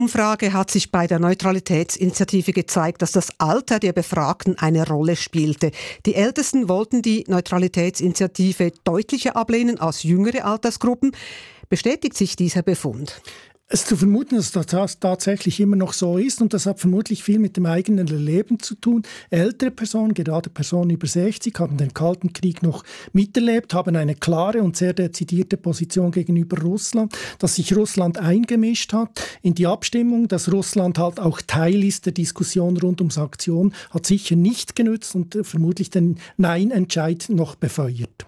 Umfrage hat sich bei der Neutralitätsinitiative gezeigt, dass das Alter der Befragten eine Rolle spielte. Die Ältesten wollten die Neutralitätsinitiative deutlicher ablehnen als jüngere Altersgruppen. Bestätigt sich dieser Befund? Es ist zu vermuten, dass das tatsächlich immer noch so ist und das hat vermutlich viel mit dem eigenen Leben zu tun. Ältere Personen, gerade Personen über 60, haben den Kalten Krieg noch miterlebt, haben eine klare und sehr dezidierte Position gegenüber Russland, dass sich Russland eingemischt hat in die Abstimmung, dass Russland halt auch Teil ist der Diskussion rund um Sanktionen, hat sicher nicht genützt und vermutlich den Nein-Entscheid noch befeuert.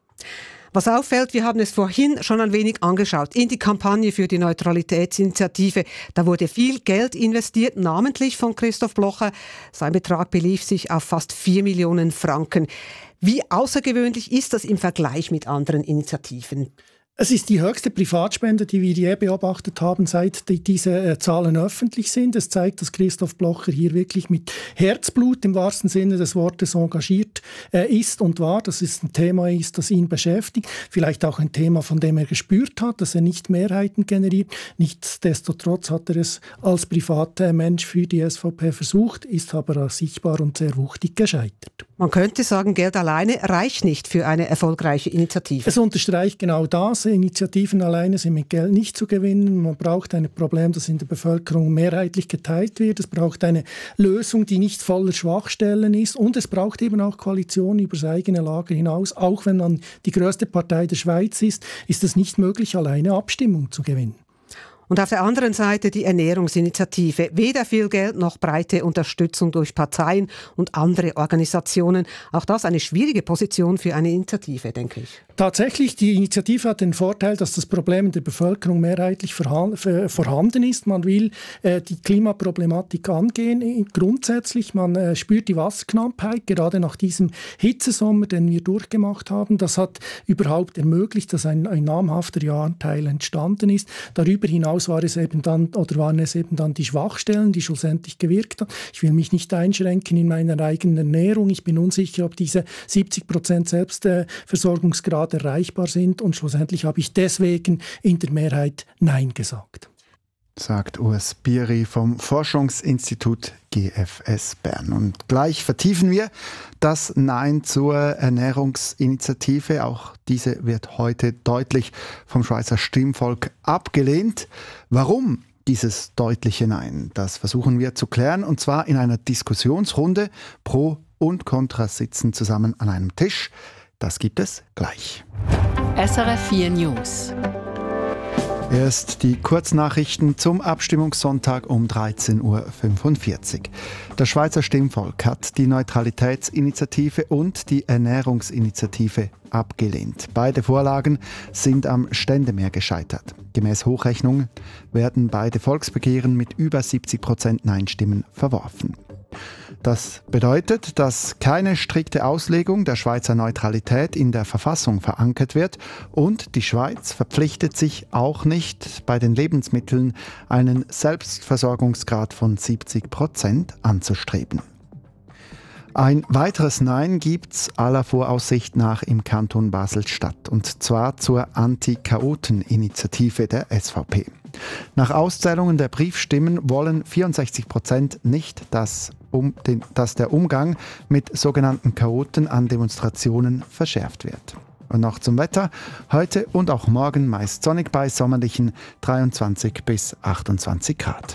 Was auffällt, wir haben es vorhin schon ein wenig angeschaut, in die Kampagne für die Neutralitätsinitiative. Da wurde viel Geld investiert, namentlich von Christoph Blocher. Sein Betrag belief sich auf fast 4 Millionen Franken. Wie außergewöhnlich ist das im Vergleich mit anderen Initiativen? Es ist die höchste Privatspende, die wir je beobachtet haben, seit diese Zahlen öffentlich sind. Es zeigt, dass Christoph Blocher hier wirklich mit Herzblut im wahrsten Sinne des Wortes engagiert ist und war. Dass es ein Thema ist, das ihn beschäftigt. Vielleicht auch ein Thema, von dem er gespürt hat, dass er nicht Mehrheiten generiert. Nichtsdestotrotz hat er es als privater Mensch für die SVP versucht, ist aber sichtbar und sehr wuchtig gescheitert. Man könnte sagen, Geld alleine reicht nicht für eine erfolgreiche Initiative. Es unterstreicht genau das. Initiativen alleine sind mit Geld nicht zu gewinnen. Man braucht ein Problem, das in der Bevölkerung mehrheitlich geteilt wird. Es braucht eine Lösung, die nicht voller Schwachstellen ist. Und es braucht eben auch Koalitionen über das eigene Lager hinaus. Auch wenn man die größte Partei der Schweiz ist es nicht möglich, alleine Abstimmung zu gewinnen. Und auf der anderen Seite die Ernährungsinitiative. Weder viel Geld noch breite Unterstützung durch Parteien und andere Organisationen. Auch das eine schwierige Position für eine Initiative, denke ich. Tatsächlich, die Initiative hat den Vorteil, dass das Problem in der Bevölkerung mehrheitlich vorhanden ist. Man will die Klimaproblematik angehen. Grundsätzlich, man spürt die Wasserknappheit, gerade nach diesem Hitzesommer, den wir durchgemacht haben. Das hat überhaupt ermöglicht, dass ein namhafter Ja-Anteil entstanden ist. Darüber hinaus waren es eben dann die Schwachstellen, die schlussendlich gewirkt haben. Ich will mich nicht einschränken in meiner eigenen Ernährung. Ich bin unsicher, ob diese 70% Selbstversorgungsgrad erreichbar sind und schlussendlich habe ich deswegen in der Mehrheit Nein gesagt. Sagt Urs Bieri vom Forschungsinstitut GFS Bern. Und gleich vertiefen wir das Nein zur Ernährungsinitiative. Auch diese wird heute deutlich vom Schweizer Stimmvolk abgelehnt. Warum dieses deutliche Nein? Das versuchen wir zu klären, und zwar in einer Diskussionsrunde. Pro und Contra sitzen zusammen an einem Tisch. Das gibt es gleich. SRF 4 News. Erst die Kurznachrichten zum Abstimmungssonntag um 13.45 Uhr. Das Schweizer Stimmvolk hat die Neutralitätsinitiative und die Ernährungsinitiative abgelehnt. Beide Vorlagen sind am Ständemeer gescheitert. Gemäß Hochrechnung werden beide Volksbegehren mit über 70% Nein-Stimmen verworfen. Das bedeutet, dass keine strikte Auslegung der Schweizer Neutralität in der Verfassung verankert wird und die Schweiz verpflichtet sich auch nicht, bei den Lebensmitteln einen Selbstversorgungsgrad von 70% anzustreben. Ein weiteres Nein gibt's aller Voraussicht nach im Kanton Basel-Stadt, und zwar zur Anti-Chaoten-Initiative der SVP. Nach Auszählungen der Briefstimmen wollen 64% nicht, dass der Umgang mit sogenannten Chaoten an Demonstrationen verschärft wird. Und noch zum Wetter. Heute und auch morgen meist sonnig bei sommerlichen 23 bis 28 Grad.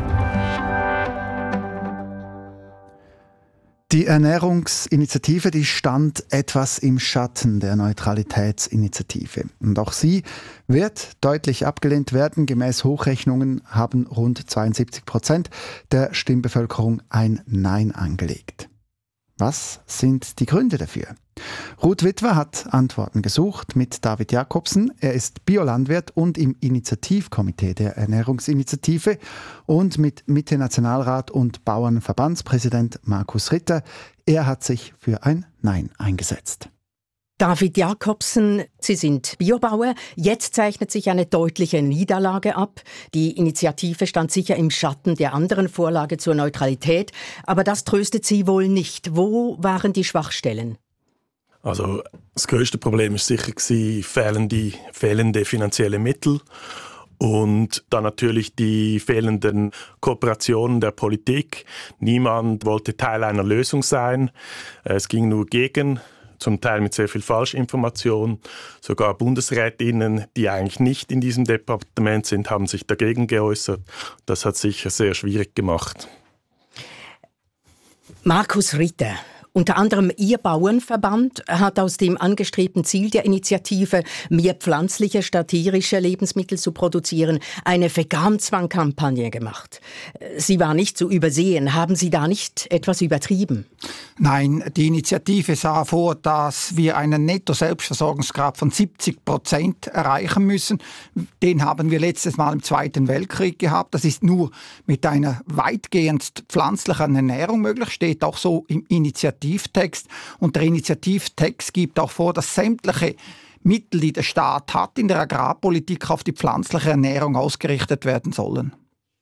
Die Ernährungsinitiative, die stand etwas im Schatten der Neutralitätsinitiative. Und auch sie wird deutlich abgelehnt werden. Gemäß Hochrechnungen haben rund 72% der Stimmbevölkerung ein Nein angelegt. Was sind die Gründe dafür? Ruth Witwer hat Antworten gesucht mit David Jakobsen. Er ist Biolandwirt und im Initiativkomitee der Ernährungsinitiative, und mit Mitte-Nationalrat und Bauernverbandspräsident Markus Ritter. Er hat sich für ein Nein eingesetzt. David Jakobsen, Sie sind Biobauer. Jetzt zeichnet sich eine deutliche Niederlage ab. Die Initiative stand sicher im Schatten der anderen Vorlage zur Neutralität. Aber das tröstet Sie wohl nicht. Wo waren die Schwachstellen? Also das grösste Problem war sicher fehlende finanzielle Mittel. Und dann natürlich die fehlenden Kooperationen der Politik. Niemand wollte Teil einer Lösung sein. Es ging nur gegen, zum Teil mit sehr viel Falschinformation. Sogar Bundesrätinnen, die eigentlich nicht in diesem Departement sind, haben sich dagegen geäußert. Das hat sicher sehr schwierig gemacht. Markus Ritter. Unter anderem Ihr Bauernverband hat aus dem angestrebten Ziel der Initiative, mehr pflanzliche statt tierische Lebensmittel zu produzieren, eine Vegan-Zwang-Kampagne gemacht. Sie war nicht zu übersehen. Haben Sie da nicht etwas übertrieben? Nein, die Initiative sah vor, dass wir einen Netto-Selbstversorgungsgrad von 70% erreichen müssen. Den haben wir letztes Mal im Zweiten Weltkrieg gehabt. Das ist nur mit einer weitgehend pflanzlichen Ernährung möglich, steht auch so im Initiativtext. Und der Initiativtext gibt auch vor, dass sämtliche Mittel, die der Staat hat, in der Agrarpolitik auf die pflanzliche Ernährung ausgerichtet werden sollen.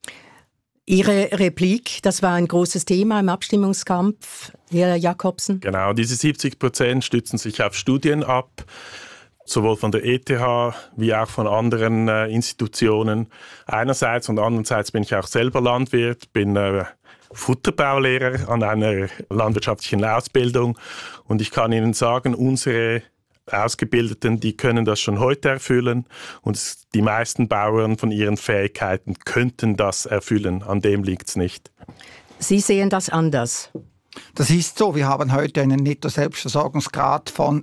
Ihre Replik, das war ein großes Thema im Abstimmungskampf, Herr Jacobsen. Genau, diese 70% stützen sich auf Studien ab, sowohl von der ETH wie auch von anderen Institutionen. Einerseits und andererseits bin ich auch selber Landwirt, bin Futterbaulehrer an einer landwirtschaftlichen Ausbildung und ich kann Ihnen sagen, unsere Ausgebildeten, die können das schon heute erfüllen und die meisten Bauern von ihren Fähigkeiten könnten das erfüllen. An dem liegt es nicht. Sie sehen das anders. Das ist so. Wir haben heute einen Netto-Selbstversorgungsgrad von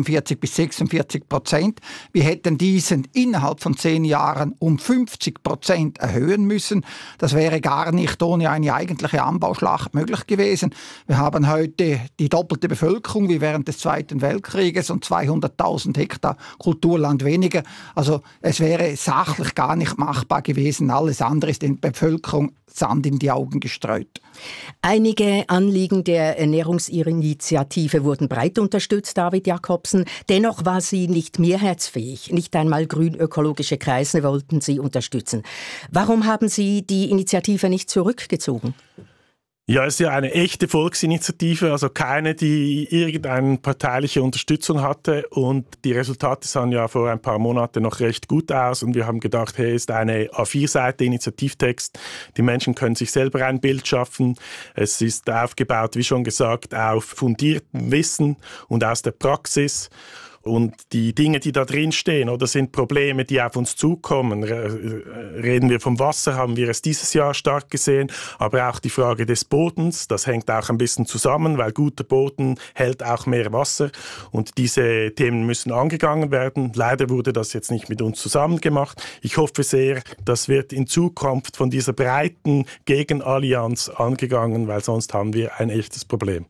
42-46%. Wir hätten diesen innerhalb von 10 Jahren um 50% erhöhen müssen. Das wäre gar nicht ohne eine eigentliche Anbauschlacht möglich gewesen. Wir haben heute die doppelte Bevölkerung wie während des Zweiten Weltkrieges und 200.000 Hektar Kulturland weniger. Also es wäre sachlich gar nicht machbar gewesen. Alles andere ist in der Bevölkerung Sand in die Augen gestreut. Einige Anliegen der Ernährungsinitiative wurden breit unterstützt, David Jacobsen. Dennoch war sie nicht mehrheitsfähig. Nicht einmal grün-ökologische Kreise wollten sie unterstützen. Warum haben Sie die Initiative nicht zurückgezogen? Ja, es ist ja eine echte Volksinitiative, also keine, die irgendeine parteiliche Unterstützung hatte und die Resultate sahen ja vor ein paar Monaten noch recht gut aus und wir haben gedacht, hey, ist eine A4-Seite Initiativtext, die Menschen können sich selber ein Bild schaffen, es ist aufgebaut, wie schon gesagt, auf fundiertem Wissen und aus der Praxis. Und die Dinge, die da drin stehen, oder sind Probleme, die auf uns zukommen. Reden wir vom Wasser, haben wir es dieses Jahr stark gesehen, aber auch die Frage des Bodens, das hängt auch ein bisschen zusammen, weil guter Boden hält auch mehr Wasser und diese Themen müssen angegangen werden. Leider wurde das jetzt nicht mit uns zusammen gemacht. Ich hoffe sehr, das wird in Zukunft von dieser breiten Gegenallianz angegangen, weil sonst haben wir ein echtes Problem.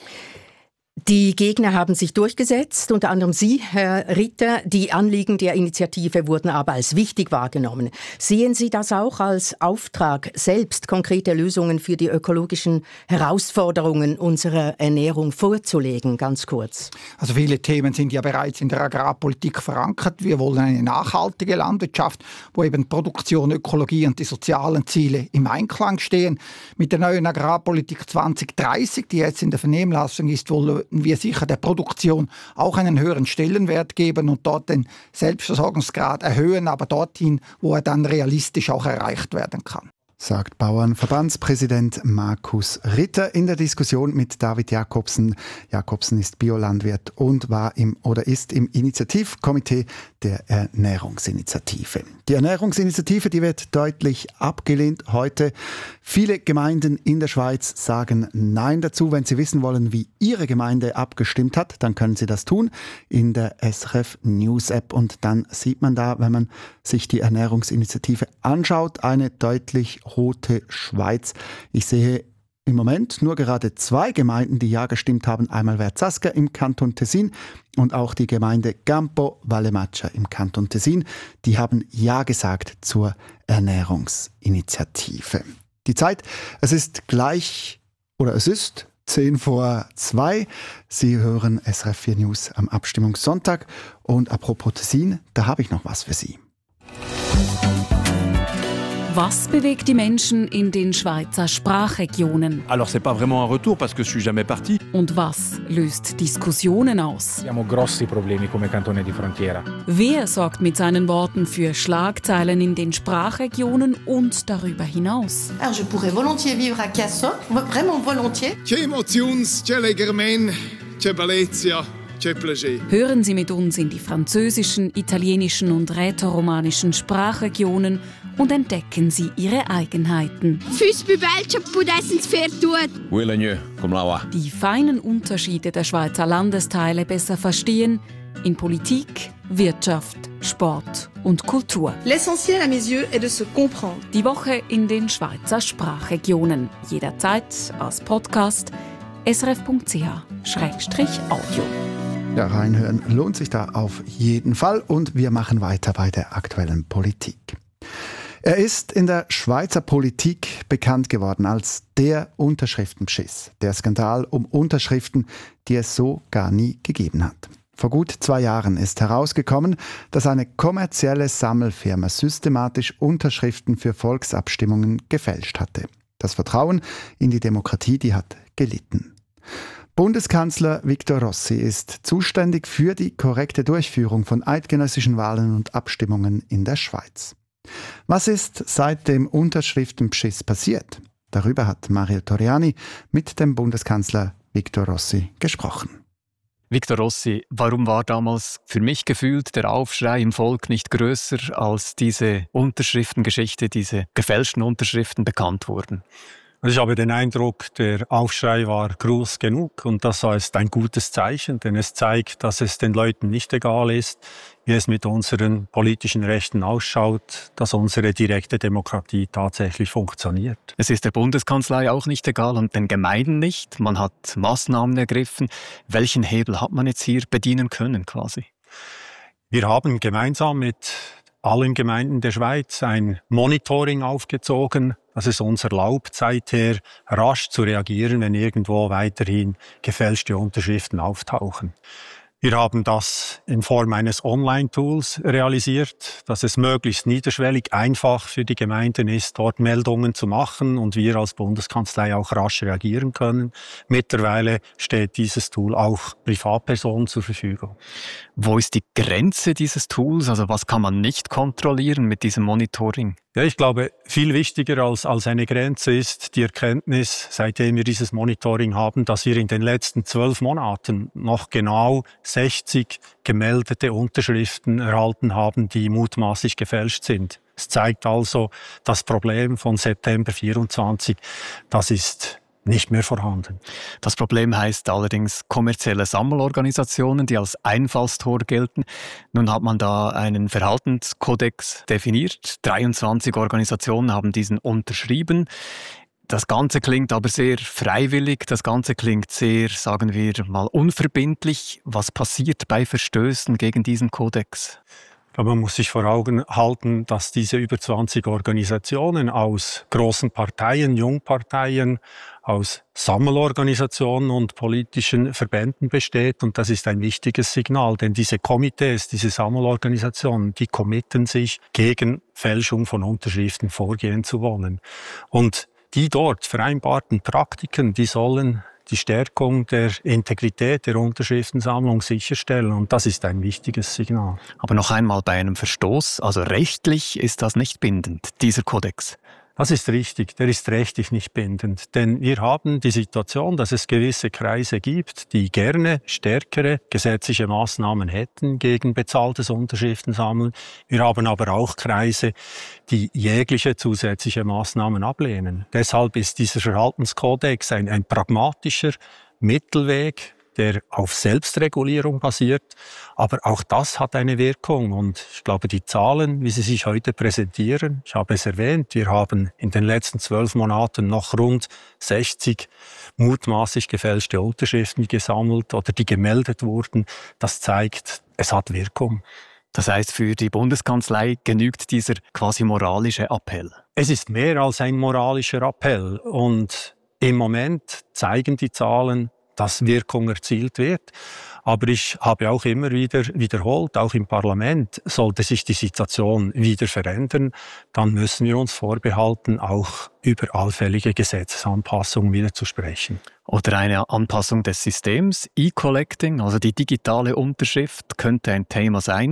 Die Gegner haben sich durchgesetzt, unter anderem Sie, Herr Ritter. Die Anliegen der Initiative wurden aber als wichtig wahrgenommen. Sehen Sie das auch als Auftrag, selbst konkrete Lösungen für die ökologischen Herausforderungen unserer Ernährung vorzulegen? Ganz kurz. Also viele Themen sind ja bereits in der Agrarpolitik verankert. Wir wollen eine nachhaltige Landwirtschaft, wo eben Produktion, Ökologie und die sozialen Ziele im Einklang stehen. Mit der neuen Agrarpolitik 2030, die jetzt in der Vernehmlassung ist, wollen wir sicher der Produktion auch einen höheren Stellenwert geben und dort den Selbstversorgungsgrad erhöhen, aber dorthin, wo er dann realistisch auch erreicht werden kann. Sagt Bauernverbandspräsident Markus Ritter in der Diskussion mit David Jacobsen. Jacobsen ist Biolandwirt und ist im Initiativkomitee der Ernährungsinitiative. Die Ernährungsinitiative, die wird deutlich abgelehnt heute. Viele Gemeinden in der Schweiz sagen Nein dazu. Wenn Sie wissen wollen, wie Ihre Gemeinde abgestimmt hat, dann können Sie das tun in der SRF News App. Und dann sieht man da, wenn man sich die Ernährungsinitiative anschaut, eine deutlich rote Schweiz. Ich sehe im Moment nur gerade 2 Gemeinden, die Ja gestimmt haben. Einmal Verzaska im Kanton Tessin und auch die Gemeinde Campo Vallemaccia im Kanton Tessin. Die haben Ja gesagt zur Ernährungsinitiative. Die Zeit, es ist 10:02. Sie hören SRF 4 News am Abstimmungssonntag. Und apropos Tessin, da habe ich noch was für Sie. Was bewegt die Menschen in den Schweizer Sprachregionen? Alors c'est pas vraiment un retour parce que je suis jamais parti. Und was löst Diskussionen aus? Abbiamo grossi problemi come cantone di frontiera. Wer sorgt mit seinen Worten für Schlagzeilen in den Sprachregionen und darüber hinaus? Alors je pourrais volontiers vivre à Cassock, vraiment volontiers. C'è emotions, c'è legermen, c'è bellezia. Hören Sie mit uns in die französischen, italienischen und rätoromanischen Sprachregionen und entdecken Sie ihre Eigenheiten. Die feinen Unterschiede der Schweizer Landesteile besser verstehen in Politik, Wirtschaft, Sport und Kultur. L'essentiel à mes yeux est de se comprendre. Die Woche in den Schweizer Sprachregionen. Jederzeit als Podcast srf.ch/audio. Ja, reinhören lohnt sich da auf jeden Fall und wir machen weiter bei der aktuellen Politik. Er ist in der Schweizer Politik bekannt geworden als der Unterschriftenbeschiss, der Skandal um Unterschriften, die es so gar nie gegeben hat. Vor gut 2 Jahren ist herausgekommen, dass eine kommerzielle Sammelfirma systematisch Unterschriften für Volksabstimmungen gefälscht hatte. Das Vertrauen in die Demokratie, die hat gelitten. Bundeskanzler Victor Rossi ist zuständig für die korrekte Durchführung von eidgenössischen Wahlen und Abstimmungen in der Schweiz. Was ist seit dem Unterschriftenbeschiss passiert? Darüber hat Mariel Toriani mit dem Bundeskanzler Victor Rossi gesprochen. Victor Rossi, warum war damals für mich gefühlt der Aufschrei im Volk nicht größer, als diese Unterschriftengeschichte, diese gefälschten Unterschriften bekannt wurden? Ich habe den Eindruck, der Aufschrei war groß genug und das ist ein gutes Zeichen, denn es zeigt, dass es den Leuten nicht egal ist, wie es mit unseren politischen Rechten ausschaut, dass unsere direkte Demokratie tatsächlich funktioniert. Es ist der Bundeskanzlei auch nicht egal und den Gemeinden nicht. Man hat Maßnahmen ergriffen. Welchen Hebel hat man jetzt hier bedienen können quasi? Wir haben gemeinsam mit allen Gemeinden der Schweiz ein Monitoring aufgezogen, das es uns erlaubt, seither rasch zu reagieren, wenn irgendwo weiterhin gefälschte Unterschriften auftauchen. Wir haben das in Form eines Online-Tools realisiert, dass es möglichst niederschwellig einfach für die Gemeinden ist, dort Meldungen zu machen und wir als Bundeskanzlei auch rasch reagieren können. Mittlerweile steht dieses Tool auch Privatpersonen zur Verfügung. Wo ist die Grenze dieses Tools? Also was kann man nicht kontrollieren mit diesem Monitoring? Ja, ich glaube, viel wichtiger als eine Grenze ist die Erkenntnis, seitdem wir dieses Monitoring haben, dass wir in den letzten 12 Monaten noch genau 60 gemeldete Unterschriften erhalten haben, die mutmaßlich gefälscht sind. Es zeigt also, das Problem von September 24, das ist nicht mehr vorhanden. Das Problem heißt allerdings kommerzielle Sammelorganisationen, die als Einfallstor gelten. Nun hat man da einen Verhaltenskodex definiert. 23 Organisationen haben diesen unterschrieben. Das Ganze klingt aber sehr freiwillig, das Ganze klingt sehr, sagen wir mal, unverbindlich. Was passiert bei Verstößen gegen diesen Kodex? Aber man muss sich vor Augen halten, dass diese über 20 Organisationen aus großen Parteien, Jungparteien, aus Sammelorganisationen und politischen Verbänden besteht. Und das ist ein wichtiges Signal, denn diese Komitees, diese Sammelorganisationen, die committen sich, gegen Fälschung von Unterschriften vorgehen zu wollen. Und die dort vereinbarten Praktiken, die sollen die Stärkung der Integrität der Unterschriftensammlung sicherstellen. Und das ist ein wichtiges Signal. Aber noch einmal, bei einem Verstoß, also rechtlich ist das nicht bindend, dieser Kodex? Das ist richtig, der ist rechtlich nicht bindend. Denn wir haben die Situation, dass es gewisse Kreise gibt, die gerne stärkere gesetzliche Maßnahmen hätten gegen bezahltes Unterschriftensammeln. Wir haben aber auch Kreise, die jegliche zusätzliche Maßnahmen ablehnen. Deshalb ist dieser Verhaltenskodex ein pragmatischer Mittelweg, der auf Selbstregulierung basiert. Aber auch das hat eine Wirkung. Und ich glaube, die Zahlen, wie sie sich heute präsentieren, ich habe es erwähnt, wir haben in den letzten 12 Monaten noch rund 60 mutmaßlich gefälschte Unterschriften gesammelt oder die gemeldet wurden. Das zeigt, es hat Wirkung. Das heißt, für die Bundeskanzlei genügt dieser quasi moralische Appell? Es ist mehr als ein moralischer Appell. Und im Moment zeigen die Zahlen, dass Wirkung erzielt wird. Aber ich habe auch immer wieder wiederholt, auch im Parlament, sollte sich die Situation wieder verändern, dann müssen wir uns vorbehalten, auch über allfällige Gesetzesanpassungen wieder zu sprechen. Oder eine Anpassung des Systems. E-Collecting, also die digitale Unterschrift, könnte ein Thema sein.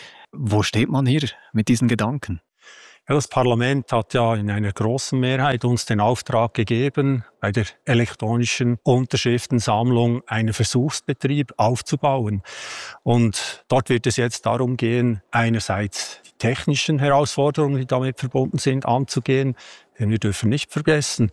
Wo steht man hier mit diesen Gedanken? Ja, das Parlament hat ja in einer großen Mehrheit uns den Auftrag gegeben, bei der elektronischen Unterschriftensammlung einen Versuchsbetrieb aufzubauen. Und dort wird es jetzt darum gehen, einerseits die technischen Herausforderungen, die damit verbunden sind, anzugehen. Denn wir dürfen nicht vergessen,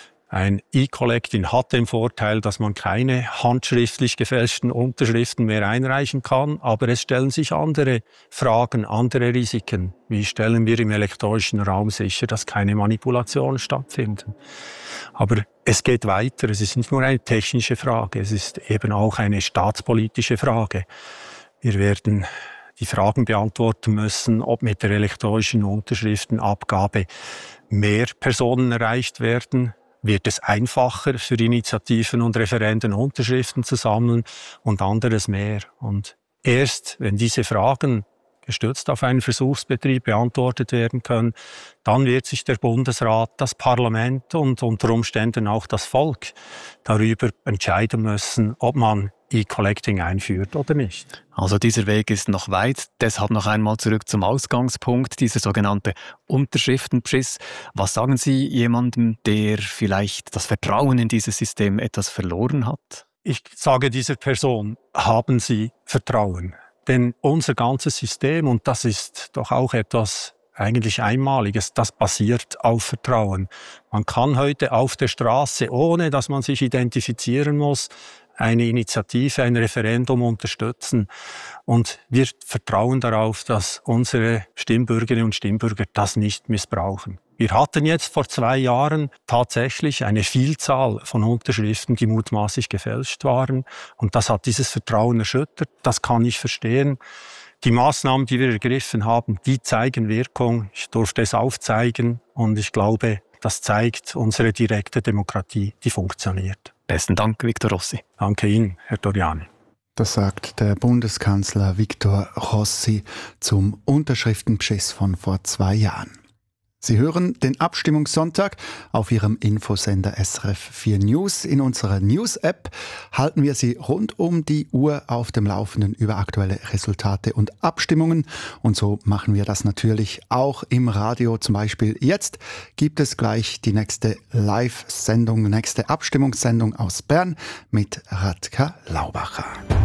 ein E-Collecting hat den Vorteil, dass man keine handschriftlich gefälschten Unterschriften mehr einreichen kann, aber es stellen sich andere Fragen, andere Risiken. Wie stellen wir im elektronischen Raum sicher, dass keine Manipulationen stattfinden? Aber es geht weiter. Es ist nicht nur eine technische Frage, es ist eben auch eine staatspolitische Frage. Wir werden die Fragen beantworten müssen, ob mit der elektronischen Unterschriftenabgabe mehr Personen erreicht werden. Wird es einfacher für Initiativen und Referenden Unterschriften zu sammeln und anderes mehr. Und erst wenn diese Fragen gestützt auf einen Versuchsbetrieb beantwortet werden können, dann wird sich der Bundesrat, das Parlament und unter Umständen auch das Volk darüber entscheiden müssen, ob man E-Collecting einführt oder nicht. Also dieser Weg ist noch weit. Deshalb noch einmal zurück zum Ausgangspunkt, dieser sogenannte Unterschriftenbeschiss. Was sagen Sie jemandem, der vielleicht das Vertrauen in dieses System etwas verloren hat? Ich sage dieser Person, haben Sie Vertrauen. Denn unser ganzes System, und das ist doch auch etwas eigentlich Einmaliges, das basiert auf Vertrauen. Man kann heute auf der Straße, ohne dass man sich identifizieren muss, eine Initiative, ein Referendum unterstützen. Und wir vertrauen darauf, dass unsere Stimmbürgerinnen und Stimmbürger das nicht missbrauchen. Wir hatten jetzt vor 2 Jahren tatsächlich eine Vielzahl von Unterschriften, die mutmaßlich gefälscht waren. Und das hat dieses Vertrauen erschüttert. Das kann ich verstehen. Die Maßnahmen, die wir ergriffen haben, die zeigen Wirkung. Ich durfte es aufzeigen. Und ich glaube, das zeigt unsere direkte Demokratie, die funktioniert. Besten Dank, Victor Rossi. Danke Ihnen, Herr Doriani. Das sagt der Bundeskanzler Victor Rossi zum Unterschriftenbeschiss von vor 2 Jahren. Sie hören den Abstimmungssonntag auf Ihrem Infosender SRF 4 News. In unserer News-App halten wir Sie rund um die Uhr auf dem Laufenden über aktuelle Resultate und Abstimmungen. Und so machen wir das natürlich auch im Radio. Zum Beispiel jetzt gibt es gleich die nächste Live-Sendung, nächste Abstimmungssendung aus Bern mit Radka Laubacher.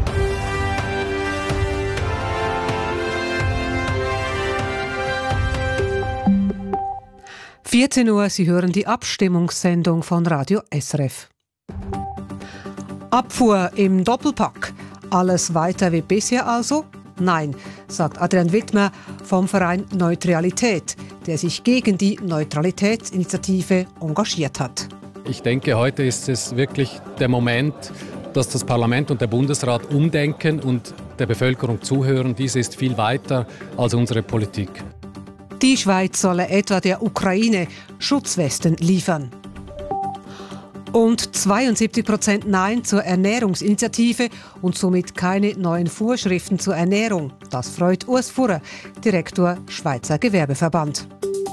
14 Uhr, Sie hören die Abstimmungssendung von Radio SRF. Abfuhr im Doppelpack. Alles weiter wie bisher also? Nein, sagt Adrian Widmer vom Verein Neutralität, der sich gegen die Neutralitätsinitiative engagiert hat. Ich denke, heute ist es wirklich der Moment, dass das Parlament und der Bundesrat umdenken und der Bevölkerung zuhören. Dies ist viel weiter als unsere Politik. Die Schweiz solle etwa der Ukraine Schutzwesten liefern. Und 72% Nein zur Ernährungsinitiative und somit keine neuen Vorschriften zur Ernährung. Das freut Urs Furrer, Direktor Schweizer Gewerbeverband.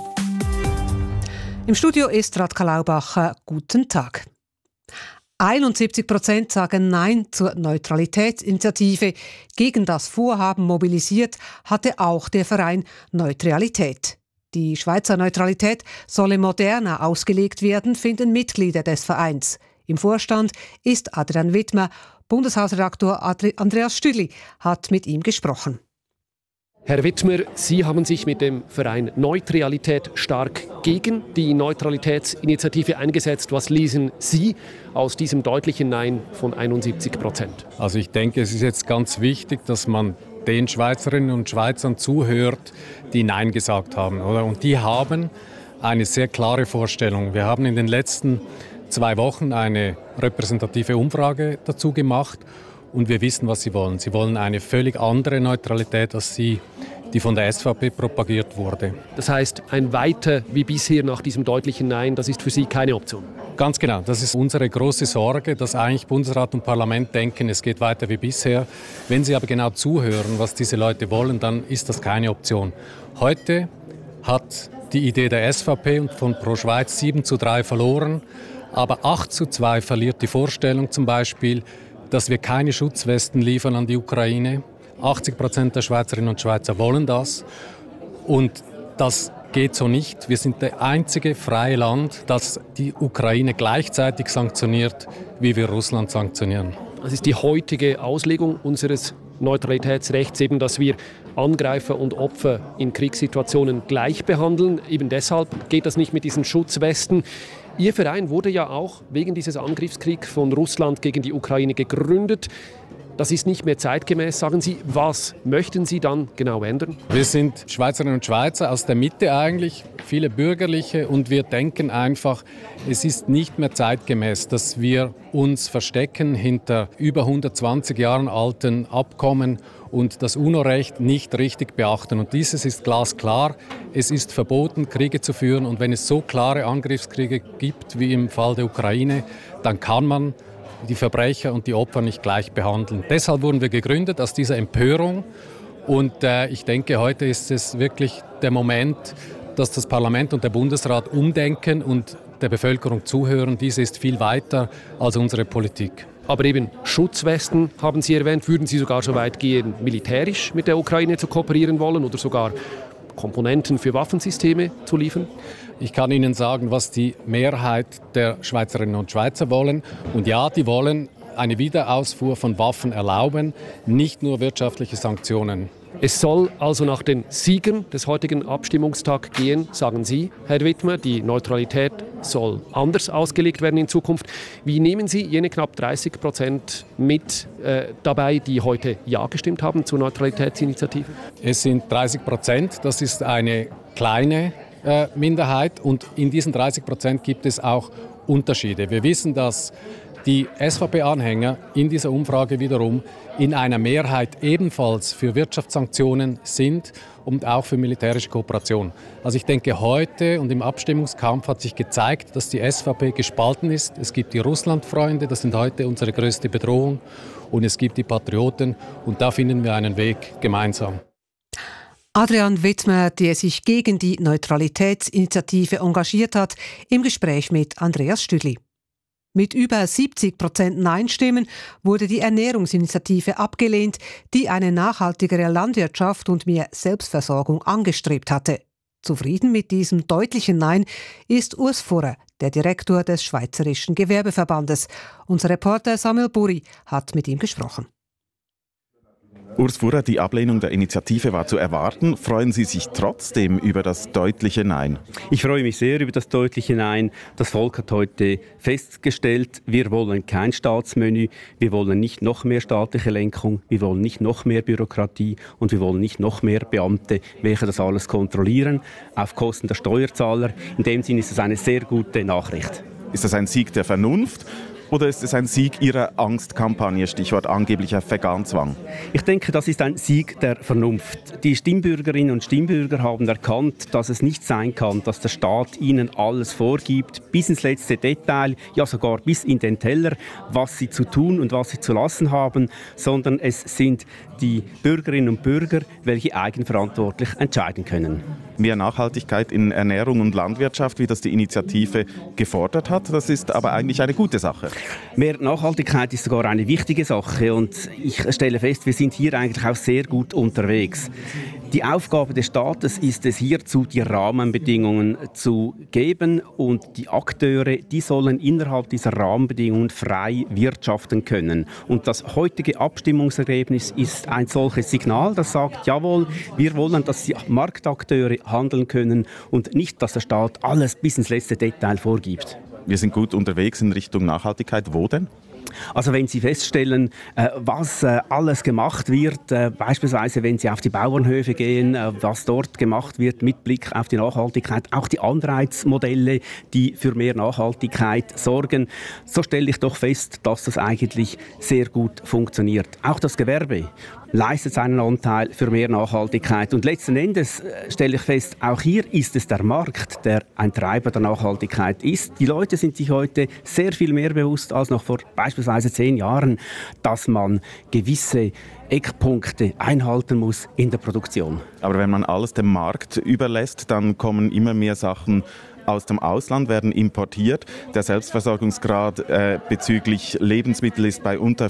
Im Studio ist Radka Laubacher. Guten Tag. 71% sagen Nein zur Neutralitätsinitiative. Gegen das Vorhaben mobilisiert hatte auch der Verein Neutralität. Die Schweizer Neutralität solle moderner ausgelegt werden, finden Mitglieder des Vereins. Im Vorstand ist Adrian Widmer. Bundeshausredaktor Andreas Stüdli hat mit ihm gesprochen. Herr Widmer, Sie haben sich mit dem Verein Neutralität stark gegen die Neutralitätsinitiative eingesetzt. Was lesen Sie aus diesem deutlichen Nein von 71%? Also ich denke, es ist jetzt ganz wichtig, dass man den Schweizerinnen und Schweizern zuhört, die Nein gesagt haben, oder? Und die haben eine sehr klare Vorstellung. Wir haben in den letzten 2 Wochen eine repräsentative Umfrage dazu gemacht. Und wir wissen, was sie wollen. Sie wollen eine völlig andere Neutralität, als sie die von der SVP propagiert wurde. Das heißt, ein Weiter wie bisher nach diesem deutlichen Nein, das ist für Sie keine Option? Ganz genau. Das ist unsere große Sorge, dass eigentlich Bundesrat und Parlament denken, es geht weiter wie bisher. Wenn sie aber genau zuhören, was diese Leute wollen, dann ist das keine Option. Heute hat die Idee der SVP und von Pro Schweiz 7:3 verloren, aber 8:2 verliert die Vorstellung zum Beispiel, dass wir keine Schutzwesten liefern an die Ukraine. 80% der Schweizerinnen und Schweizer wollen das und das geht so nicht. Wir sind das einzige freie Land, das die Ukraine gleichzeitig sanktioniert, wie wir Russland sanktionieren. Das ist die heutige Auslegung unseres Neutralitätsrechts, eben, dass wir Angreifer und Opfer in Kriegssituationen gleich behandeln. Eben deshalb geht das nicht mit diesen Schutzwesten. Ihr Verein wurde ja auch wegen dieses Angriffskriegs von Russland gegen die Ukraine gegründet. Das ist nicht mehr zeitgemäß, sagen Sie. Was möchten Sie dann genau ändern? Wir sind Schweizerinnen und Schweizer aus der Mitte eigentlich, viele Bürgerliche, und wir denken einfach, es ist nicht mehr zeitgemäß, dass wir uns verstecken hinter über 120 Jahren alten Abkommen und das UNO-Recht nicht richtig beachten. Und dieses ist glasklar. Es ist verboten, Kriege zu führen. Und wenn es so klare Angriffskriege gibt wie im Fall der Ukraine, dann kann man die Verbrecher und die Opfer nicht gleich behandeln. Deshalb wurden wir gegründet, aus dieser Empörung. Und ich denke, heute ist es wirklich der Moment, dass das Parlament und der Bundesrat umdenken und der Bevölkerung zuhören. Diese ist viel weiter als unsere Politik. Aber eben Schutzwesten haben Sie erwähnt. Würden Sie sogar so weit gehen, militärisch mit der Ukraine zu kooperieren wollen oder sogar Komponenten für Waffensysteme zu liefern? Ich kann Ihnen sagen, was die Mehrheit der Schweizerinnen und Schweizer wollen. Und ja, die wollen eine Wiederausfuhr von Waffen erlauben, nicht nur wirtschaftliche Sanktionen. Es soll also nach den Siegern des heutigen Abstimmungstags gehen, sagen Sie, Herr Widmer. Die Neutralität soll anders ausgelegt werden in Zukunft. Wie nehmen Sie jene knapp 30% mit dabei, die heute Ja gestimmt haben zur Neutralitätsinitiative? Es sind 30%, das ist eine kleine Minderheit, und in diesen 30% gibt es auch Unterschiede. Wir wissen, dass die SVP-Anhänger in dieser Umfrage wiederum in einer Mehrheit ebenfalls für Wirtschaftssanktionen sind und auch für militärische Kooperation. Also ich denke, heute und im Abstimmungskampf hat sich gezeigt, dass die SVP gespalten ist. Es gibt die Russlandfreunde, das sind heute unsere größte Bedrohung, und es gibt die Patrioten, und da finden wir einen Weg gemeinsam. Adrian Widmer, der sich gegen die Neutralitätsinitiative engagiert hat, im Gespräch mit Andreas Stüdli. Mit über 70% Nein-Stimmen wurde die Ernährungsinitiative abgelehnt, die eine nachhaltigere Landwirtschaft und mehr Selbstversorgung angestrebt hatte. Zufrieden mit diesem deutlichen Nein ist Urs Furrer, der Direktor des Schweizerischen Gewerbeverbandes. Unser Reporter Samuel Buri hat mit ihm gesprochen. Urs Furrer, die Ablehnung der Initiative war zu erwarten. Freuen Sie sich trotzdem über das deutliche Nein? Ich freue mich sehr über das deutliche Nein. Das Volk hat heute festgestellt, wir wollen kein Staatsmenü, wir wollen nicht noch mehr staatliche Lenkung, wir wollen nicht noch mehr Bürokratie und wir wollen nicht noch mehr Beamte, welche das alles kontrollieren, auf Kosten der Steuerzahler. In dem Sinne ist es eine sehr gute Nachricht. Ist das ein Sieg der Vernunft? Oder ist es ein Sieg Ihrer Angstkampagne, Stichwort angeblicher Veganzwang? Ich denke, das ist ein Sieg der Vernunft. Die Stimmbürgerinnen und Stimmbürger haben erkannt, dass es nicht sein kann, dass der Staat ihnen alles vorgibt, bis ins letzte Detail, ja sogar bis in den Teller, was sie zu tun und was sie zu lassen haben, sondern es sind die Bürgerinnen und Bürger, welche eigenverantwortlich entscheiden können. Mehr Nachhaltigkeit in Ernährung und Landwirtschaft, wie das die Initiative gefordert hat, das ist aber eigentlich eine gute Sache. Mehr Nachhaltigkeit ist sogar eine wichtige Sache, und ich stelle fest, wir sind hier eigentlich auch sehr gut unterwegs. Die Aufgabe des Staates ist es, hierzu die Rahmenbedingungen zu geben, und die Akteure, die sollen innerhalb dieser Rahmenbedingungen frei wirtschaften können. Und das heutige Abstimmungsergebnis ist ein solches Signal, das sagt, jawohl, wir wollen, dass die Marktakteure handeln können und nicht, dass der Staat alles bis ins letzte Detail vorgibt. Wir sind gut unterwegs in Richtung Nachhaltigkeit. Wo denn? Also wenn Sie feststellen, was alles gemacht wird, beispielsweise wenn Sie auf die Bauernhöfe gehen, was dort gemacht wird mit Blick auf die Nachhaltigkeit, auch die Anreizmodelle, die für mehr Nachhaltigkeit sorgen, so stelle ich doch fest, dass das eigentlich sehr gut funktioniert. Auch das Gewerbe. leistet seinen Anteil für mehr Nachhaltigkeit. Und letzten Endes stelle ich fest, auch hier ist es der Markt, der ein Treiber der Nachhaltigkeit ist. Die Leute sind sich heute sehr viel mehr bewusst als noch vor beispielsweise 10 Jahren, dass man gewisse Eckpunkte einhalten muss in der Produktion. Aber wenn man alles dem Markt überlässt, dann kommen immer mehr Sachen aus dem Ausland, werden importiert. Der Selbstversorgungsgrad bezüglich Lebensmittel ist bei unter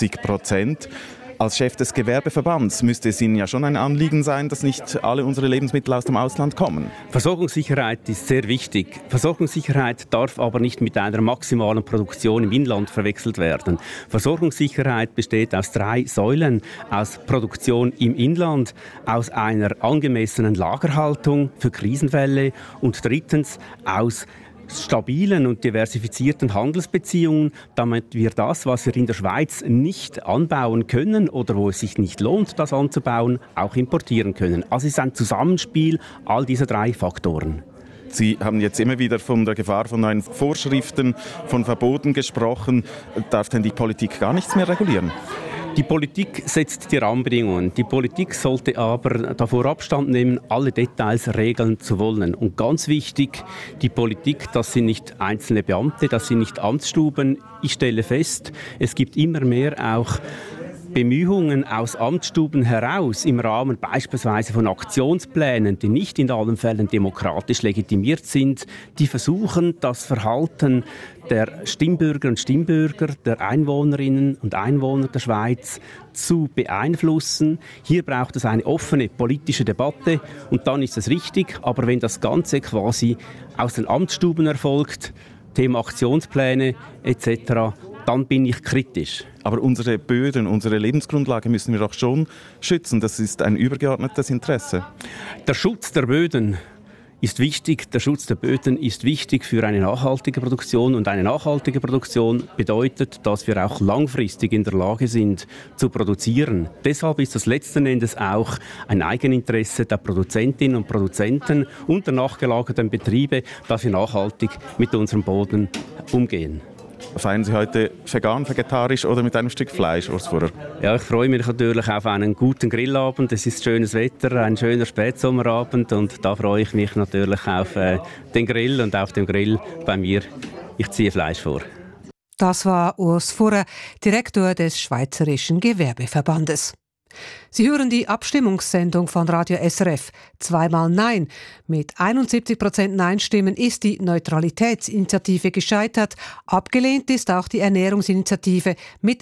50%. Als Chef des Gewerbeverbands müsste es Ihnen ja schon ein Anliegen sein, dass nicht alle unsere Lebensmittel aus dem Ausland kommen. Versorgungssicherheit ist sehr wichtig. Versorgungssicherheit darf aber nicht mit einer maximalen Produktion im Inland verwechselt werden. Versorgungssicherheit besteht aus 3 Säulen: aus Produktion im Inland, aus einer angemessenen Lagerhaltung für Krisenfälle und drittens aus stabilen und diversifizierten Handelsbeziehungen, damit wir das, was wir in der Schweiz nicht anbauen können oder wo es sich nicht lohnt, das anzubauen, auch importieren können. Also es ist ein Zusammenspiel all dieser 3 Faktoren. Sie haben jetzt immer wieder von der Gefahr von neuen Vorschriften, von Verboten gesprochen. Darf denn die Politik gar nichts mehr regulieren? Die Politik setzt die Rahmenbedingungen. Die Politik sollte aber davor Abstand nehmen, alle Details regeln zu wollen. Und ganz wichtig, die Politik, das sind nicht einzelne Beamte, das sind nicht Amtsstuben. Ich stelle fest, es gibt immer mehr auch Bemühungen aus Amtsstuben heraus im Rahmen beispielsweise von Aktionsplänen, die nicht in allen Fällen demokratisch legitimiert sind, die versuchen, das Verhalten der Stimmbürger und Stimmbürger, der Einwohnerinnen und Einwohner der Schweiz zu beeinflussen. Hier braucht es eine offene politische Debatte und dann ist es richtig. Aber wenn das Ganze quasi aus den Amtsstuben erfolgt, Thema Aktionspläne etc., dann bin ich kritisch. Aber unsere Böden, unsere Lebensgrundlage müssen wir doch schon schützen. Das ist ein übergeordnetes Interesse. Der Schutz der Böden ist wichtig. Der Schutz der Böden ist wichtig für eine nachhaltige Produktion. Und eine nachhaltige Produktion bedeutet, dass wir auch langfristig in der Lage sind, zu produzieren. Deshalb ist das letzten Endes auch ein Eigeninteresse der Produzentinnen und Produzenten und der nachgelagerten Betriebe, dass wir nachhaltig mit unserem Boden umgehen. Feiern Sie heute vegan, vegetarisch oder mit einem Stück Fleisch, Urs Fuhrer? Ja, ich freue mich natürlich auf einen guten Grillabend. Es ist schönes Wetter, ein schöner Spätsommerabend und da freue ich mich natürlich auf den Grill und auf dem Grill bei mir. Ich ziehe Fleisch vor. Das war Urs Fuhrer, Direktor des Schweizerischen Gewerbeverbandes. Sie hören die Abstimmungssendung von Radio SRF. 2-mal Nein. Mit 71% Nein-Stimmen ist die Neutralitätsinitiative gescheitert. Abgelehnt ist auch die Ernährungsinitiative mit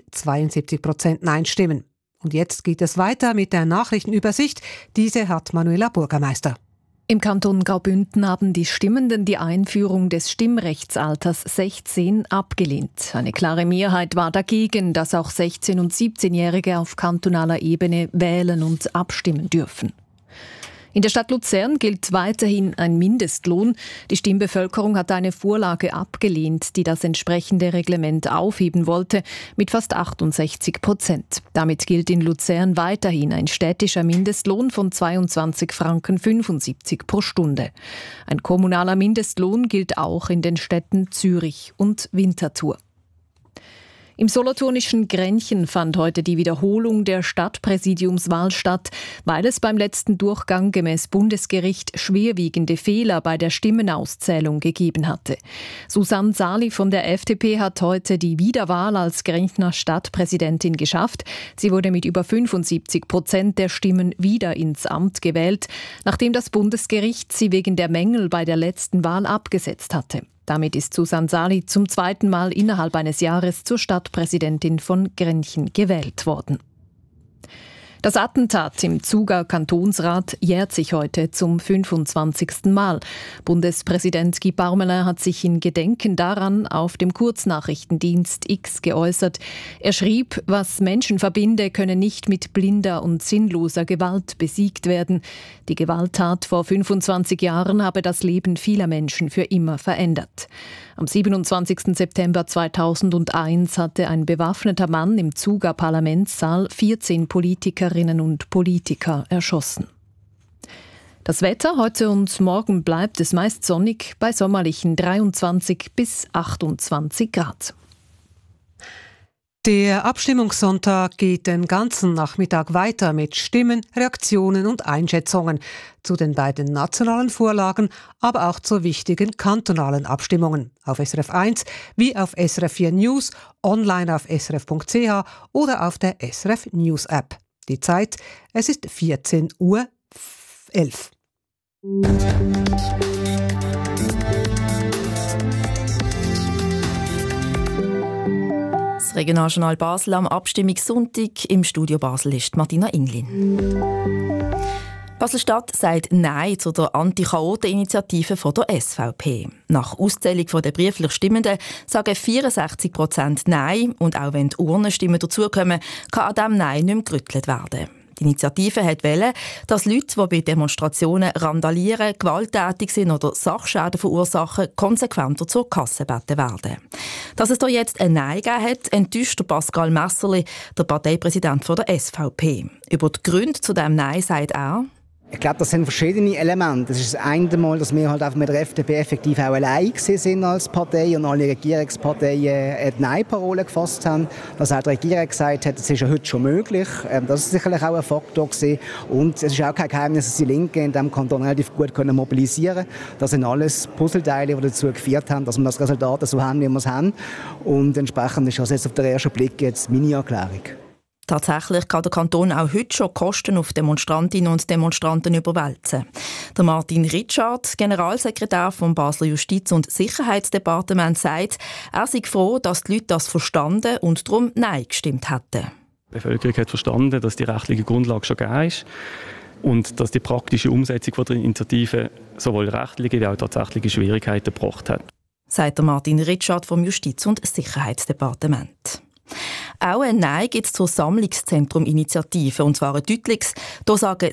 72% Nein-Stimmen. Und jetzt geht es weiter mit der Nachrichtenübersicht. Diese hat Manuela Bürgermeister. Im Kanton Graubünden haben die Stimmenden die Einführung des Stimmrechtsalters 16 abgelehnt. Eine klare Mehrheit war dagegen, dass auch 16- und 17-Jährige auf kantonaler Ebene wählen und abstimmen dürfen. In der Stadt Luzern gilt weiterhin ein Mindestlohn. Die Stimmbevölkerung hat eine Vorlage abgelehnt, die das entsprechende Reglement aufheben wollte, mit fast 68%. Damit gilt in Luzern weiterhin ein städtischer Mindestlohn von 22,75 Franken pro Stunde. Ein kommunaler Mindestlohn gilt auch in den Städten Zürich und Winterthur. Im solothurnischen Grenchen fand heute die Wiederholung der Stadtpräsidiumswahl statt, weil es beim letzten Durchgang gemäß Bundesgericht schwerwiegende Fehler bei der Stimmenauszählung gegeben hatte. Susanne Sali von der FDP hat heute die Wiederwahl als Grenchner Stadtpräsidentin geschafft. Sie wurde mit über 75% der Stimmen wieder ins Amt gewählt, nachdem das Bundesgericht sie wegen der Mängel bei der letzten Wahl abgesetzt hatte. Damit ist Susanne Sali zum 2. Mal innerhalb eines Jahres zur Stadtpräsidentin von Grenchen gewählt worden. Das Attentat im Zuger Kantonsrat jährt sich heute zum 25. Mal. Bundespräsident Guy Parmelin hat sich in Gedenken daran auf dem Kurznachrichtendienst X geäußert. Er schrieb, was Menschen verbinde, könne nicht mit blinder und sinnloser Gewalt besiegt werden. Die Gewalttat vor 25 Jahren habe das Leben vieler Menschen für immer verändert. Am 27. September 2001 hatte ein bewaffneter Mann im Zuger Parlamentssaal 14 Politikerinnen und Politiker erschossen. Das Wetter heute und morgen bleibt es meist sonnig bei sommerlichen 23 bis 28 Grad. Der Abstimmungssonntag geht den ganzen Nachmittag weiter mit Stimmen, Reaktionen und Einschätzungen zu den beiden nationalen Vorlagen, aber auch zu wichtigen kantonalen Abstimmungen. Auf SRF 1 wie auf SRF 4 News, online auf srf.ch oder auf der SRF News App. Die Zeit, es ist 14:11 Uhr. Das Regionaljournal Basel am Abstimmungssonntag. Im Studio Basel ist Martina Inglin. Basel-Stadt sagt Nein zu der Anti-Chaoten-Initiative der SVP. Nach Auszählung der brieflich Stimmenden sagen 64% Nein. Und auch wenn die Urnenstimmen dazukommen, kann an diesem Nein nicht mehr gerüttelt werden. Die Initiative wollte, dass Leute, die bei Demonstrationen randalieren, gewalttätig sind oder Sachschäden verursachen, konsequenter zur Kasse gebeten werden. Dass es da jetzt ein Nein gegeben hat, enttäuscht Pascal Messerli, der Parteipräsident der SVP. Über die Gründe zu diesem Nein sagt er: Ich glaube, das sind verschiedene Elemente. Das ist das eine Mal, dass wir halt einfach mit der FDP effektiv auch allein sind als Partei und alle Regierungsparteien eine Nein-Parole gefasst haben. Dass auch die Regierung gesagt hat, das ist ja heute schon möglich. Das ist sicherlich auch ein Faktor gewesen. Und es ist auch kein Geheimnis, dass die Linken in diesem Kanton relativ gut mobilisieren können. Das sind alles Puzzleteile, die dazu geführt haben, dass wir das Resultat so haben, wie wir es haben. Und entsprechend ist das jetzt auf den ersten Blick jetzt meine Erklärung. Tatsächlich kann der Kanton auch heute schon Kosten auf Demonstrantinnen und Demonstranten überwälzen. Der Martin Ritschard, Generalsekretär vom Basler Justiz- und Sicherheitsdepartement, sagt, er sei froh, dass die Leute das verstanden und darum Nein gestimmt hätten. Die Bevölkerung hat verstanden, dass die rechtliche Grundlage schon gegeben ist und dass die praktische Umsetzung der Initiative sowohl rechtliche wie auch tatsächliche Schwierigkeiten gebracht hat. Sagt der Martin Ritschard vom Justiz- und Sicherheitsdepartement. Auch ein Nein gibt es zur Sammlungszentrum-Initiative, und zwar ein deutliches. Da sagen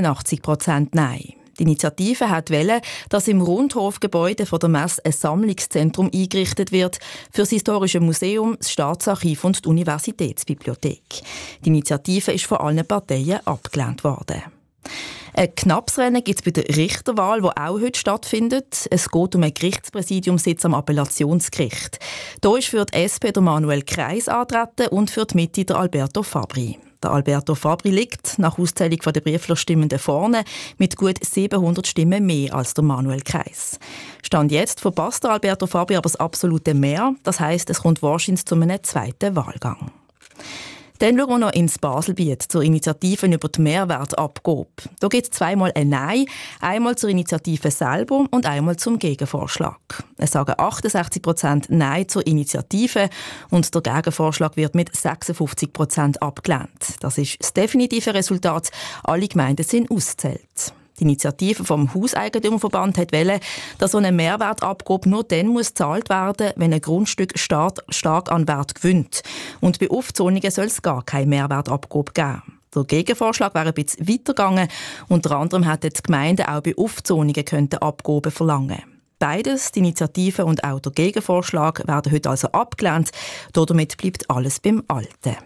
87% Nein. Die Initiative wollte, dass im Rundhofgebäude von der Messe ein Sammlungszentrum eingerichtet wird für das Historische Museum, das Staatsarchiv und die Universitätsbibliothek. Die Initiative ist von allen Parteien abgelehnt worden. Ein knappes Rennen gibt es bei der Richterwahl, die auch heute stattfindet. Es geht um einen Gerichtspräsidiumssitz am Appellationsgericht. Hier ist für die SP der Manuel Kreis antreten und für die Mitte der Alberto Fabri. Der Alberto Fabri liegt nach Auszählung der Brieflerstimmenden vorne mit gut 700 Stimmen mehr als der Manuel Kreis. Stand jetzt verpasst der Alberto Fabri aber das absolute Mehr. Das heisst, es kommt wahrscheinlich zu einem zweiten Wahlgang. Dann schauen wir noch ins Baselbiet zur Initiative über die Mehrwertabgabe. Da gibt es zweimal ein Nein, einmal zur Initiative selber und einmal zum Gegenvorschlag. Es sagen 68% Nein zur Initiative und der Gegenvorschlag wird mit 56% abgelehnt. Das ist das definitive Resultat. Alle Gemeinden sind ausgezählt. Die Initiative vom Hauseigentümerverband wollte, dass so eine Mehrwertabgabe nur dann gezahlt werden muss, wenn ein Grundstück stark an Wert gewinnt. Und bei Aufzonungen soll es gar keine Mehrwertabgabe geben. Der Gegenvorschlag wäre ein bisschen weitergegangen. Unter anderem hätten die Gemeinden auch bei Aufzonungen Abgaben verlangen. Beides, die Initiative und auch der Gegenvorschlag, werden heute also abgelehnt. Damit bleibt alles beim Alten.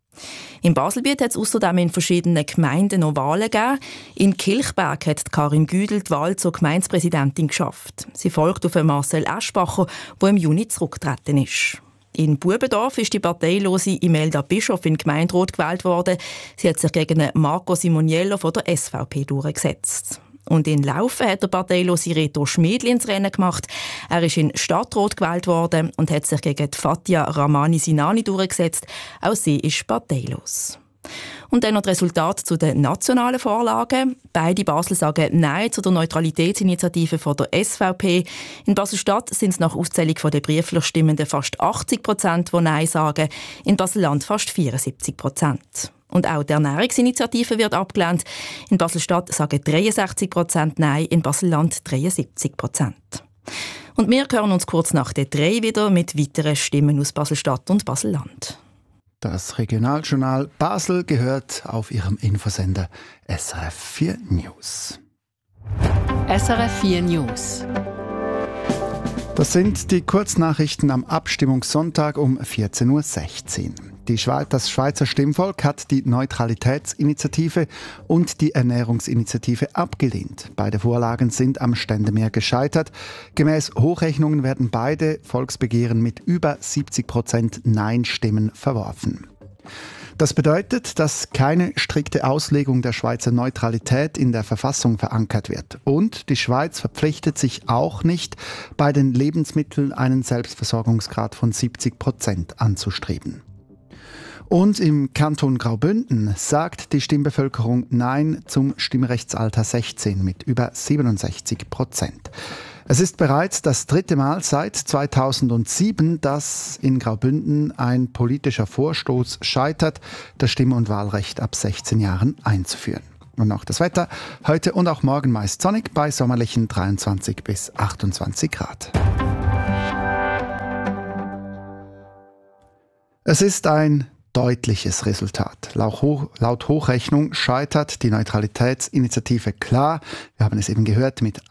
Im Baselbiet hat es außerdem in verschiedenen Gemeinden noch Wahlen gegeben. In Kilchberg hat Karin Güdel die Wahl zur Gemeindepräsidentin geschafft. Sie folgt auf Marcel Eschbacher, der im Juni zurückgetreten ist. In Bubendorf ist die parteilose Imelda Bischof in Gemeinderat gewählt worden. Sie hat sich gegen Marco Simoniello von der SVP durchgesetzt. Und in Laufen hat der parteilose Reto Schmiedli ins Rennen gemacht. Er ist in Stadtrat gewählt worden und hat sich gegen Fatia Ramani Sinani durchgesetzt. Auch sie ist parteilos. Und dann noch das Resultat zu den nationalen Vorlagen. Beide Basel sagen Nein zu der Neutralitätsinitiative von der SVP. In Basel-Stadt sind es nach Auszählung der Brieflerstimmenden fast 80%, die Nein sagen. In Basel-Land fast 74%. Und auch die Ernährungsinitiative wird abgelehnt. In Basel-Stadt sagen 63% Nein, in Basel-Land 73%. Und wir hören uns kurz nach der 3 wieder mit weiteren Stimmen aus Basel-Stadt und Basel-Land. Das Regionaljournal Basel gehört auf Ihrem Infosender SRF 4 News. SRF 4 News. Das sind die Kurznachrichten am Abstimmungssonntag um 14:16 Uhr. Das Schweizer Stimmvolk hat die Neutralitätsinitiative und die Ernährungsinitiative abgelehnt. Beide Vorlagen sind am Ständemehr gescheitert. Gemäß Hochrechnungen werden beide Volksbegehren mit über 70% Nein-Stimmen verworfen. Das bedeutet, dass keine strikte Auslegung der Schweizer Neutralität in der Verfassung verankert wird. Und die Schweiz verpflichtet sich auch nicht, bei den Lebensmitteln einen Selbstversorgungsgrad von 70% anzustreben. Und im Kanton Graubünden sagt die Stimmbevölkerung Nein zum Stimmrechtsalter 16 mit über 67%. Es ist bereits das 3. Mal seit 2007, dass in Graubünden ein politischer Vorstoß scheitert, das Stimm- und Wahlrecht ab 16 Jahren einzuführen. Und noch das Wetter. Heute und auch morgen meist sonnig bei sommerlichen 23 bis 28 Grad. Es ist ein deutliches Resultat. Laut Hochrechnung scheitert die Neutralitätsinitiative klar. Wir haben es eben gehört, mit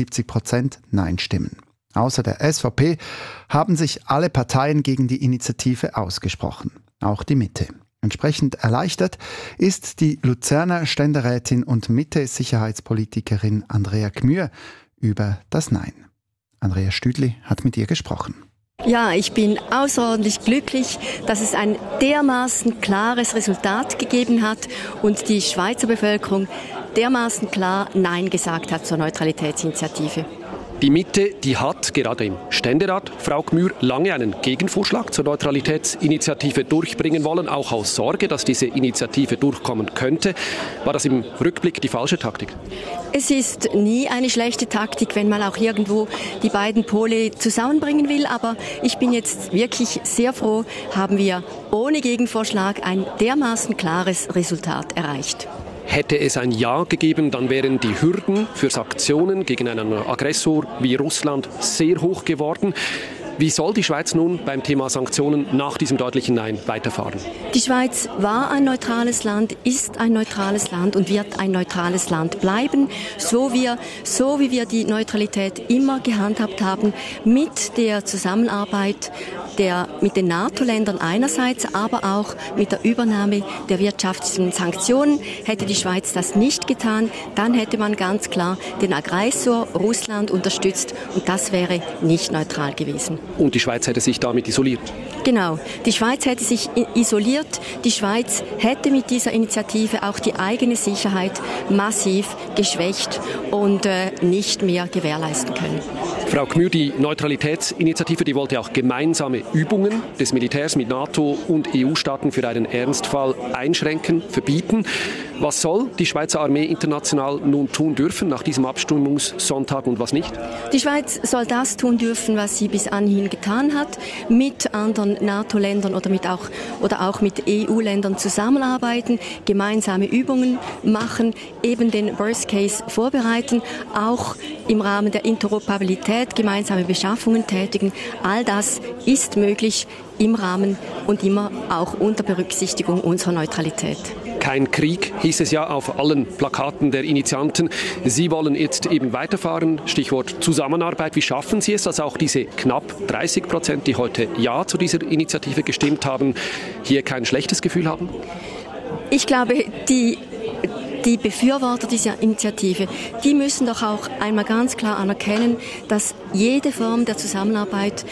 71% Nein-Stimmen. Außer der SVP haben sich alle Parteien gegen die Initiative ausgesprochen. Auch die Mitte. Entsprechend erleichtert ist die Luzerner Ständerätin und Mitte-Sicherheitspolitikerin Andrea Gmür über das Nein. Andrea Stüdli hat mit ihr gesprochen. Ja, ich bin außerordentlich glücklich, dass es ein dermaßen klares Resultat gegeben hat und die Schweizer Bevölkerung dermaßen klar Nein gesagt hat zur Neutralitätsinitiative. Die Mitte, die hat gerade im Ständerat, Frau Gmür, lange einen Gegenvorschlag zur Neutralitätsinitiative durchbringen wollen, auch aus Sorge, dass diese Initiative durchkommen könnte. War das im Rückblick die falsche Taktik? Es ist nie eine schlechte Taktik, wenn man auch irgendwo die beiden Pole zusammenbringen will. Aber ich bin jetzt wirklich sehr froh, haben wir ohne Gegenvorschlag ein dermaßen klares Resultat erreicht. Hätte es ein Ja gegeben, dann wären die Hürden für Sanktionen gegen einen Aggressor wie Russland sehr hoch geworden. Wie soll die Schweiz nun beim Thema Sanktionen nach diesem deutlichen Nein weiterfahren? Die Schweiz war ein neutrales Land, ist ein neutrales Land und wird ein neutrales Land bleiben, so wie wir die Neutralität immer gehandhabt haben, mit der Zusammenarbeit mit den NATO-Ländern einerseits, aber auch mit der Übernahme der wirtschaftlichen Sanktionen. Hätte die Schweiz das nicht getan, dann hätte man ganz klar den Aggressor Russland unterstützt und das wäre nicht neutral gewesen. Und die Schweiz hätte sich damit isoliert? Genau, die Schweiz hätte sich isoliert. Die Schweiz hätte mit dieser Initiative auch die eigene Sicherheit massiv geschwächt und nicht mehr gewährleisten können. Frau Gmür, die Neutralitätsinitiative, die wollte auch gemeinsame Übungen des Militärs mit NATO und EU-Staaten für einen Ernstfall einschränken, verbieten. Was soll die Schweizer Armee international nun tun dürfen nach diesem Abstimmungssonntag und was nicht? Die Schweiz soll das tun dürfen, was sie bis anhin getan hat, mit anderen NATO-Ländern oder auch mit EU-Ländern zusammenarbeiten, gemeinsame Übungen machen, eben den Worst Case vorbereiten, auch im Rahmen der Interoperabilität gemeinsame Beschaffungen tätigen. All das ist möglich im Rahmen und immer auch unter Berücksichtigung unserer Neutralität. Kein Krieg, hieß es ja auf allen Plakaten der Initianten. Sie wollen jetzt eben weiterfahren. Stichwort Zusammenarbeit. Wie schaffen Sie es, dass auch diese knapp 30%, die heute Ja zu dieser Initiative gestimmt haben, hier kein schlechtes Gefühl haben? Ich glaube, die Befürworter dieser Initiative, die müssen doch auch einmal ganz klar anerkennen, dass wir jede Form der Zusammenarbeit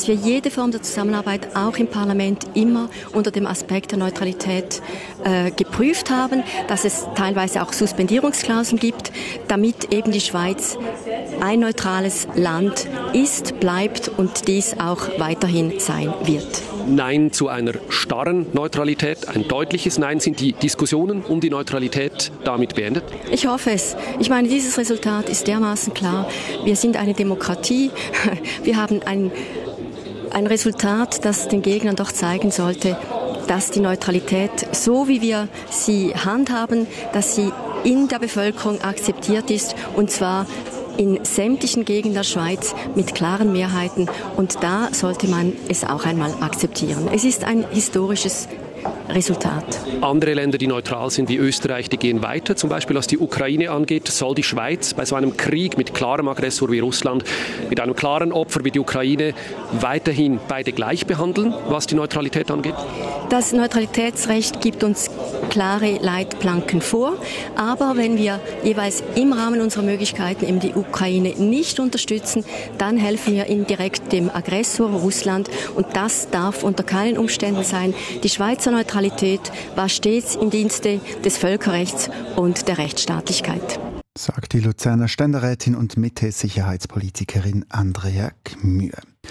auch im Parlament immer unter dem Aspekt der Neutralität geprüft haben, dass es teilweise auch Suspendierungsklauseln gibt, damit eben die Schweiz ein neutrales Land ist, bleibt und dies auch weiterhin sein wird. Nein zu einer starren Neutralität, ein deutliches Nein. Sind die Diskussionen um die Neutralität damit beendet? Ich hoffe es. Ich meine, dieses Resultat ist dermaßen klar. Wir sind eine Demokratie. Wir haben ein Resultat, das den Gegnern doch zeigen sollte, dass die Neutralität, so wie wir sie handhaben, dass sie in der Bevölkerung akzeptiert ist, und zwar in sämtlichen Gegenden der Schweiz mit klaren Mehrheiten. Und da sollte man es auch einmal akzeptieren. Es ist ein historisches Resultat. Andere Länder, die neutral sind, wie Österreich, die gehen weiter. Zum Beispiel, was die Ukraine angeht, soll die Schweiz bei so einem Krieg mit klarem Aggressor wie Russland, mit einem klaren Opfer wie die Ukraine, weiterhin beide gleich behandeln, was die Neutralität angeht? Das Neutralitätsrecht gibt uns klare Leitplanken vor, aber wenn wir jeweils im Rahmen unserer Möglichkeiten eben die Ukraine nicht unterstützen, dann helfen wir indirekt dem Aggressor Russland und das darf unter keinen Umständen sein. Die Schweizer Neutralität war stets im Dienste des Völkerrechts und der Rechtsstaatlichkeit. Sagt die Luzerner Ständerätin und Mitte-Sicherheitspolitikerin Andrea Gmür.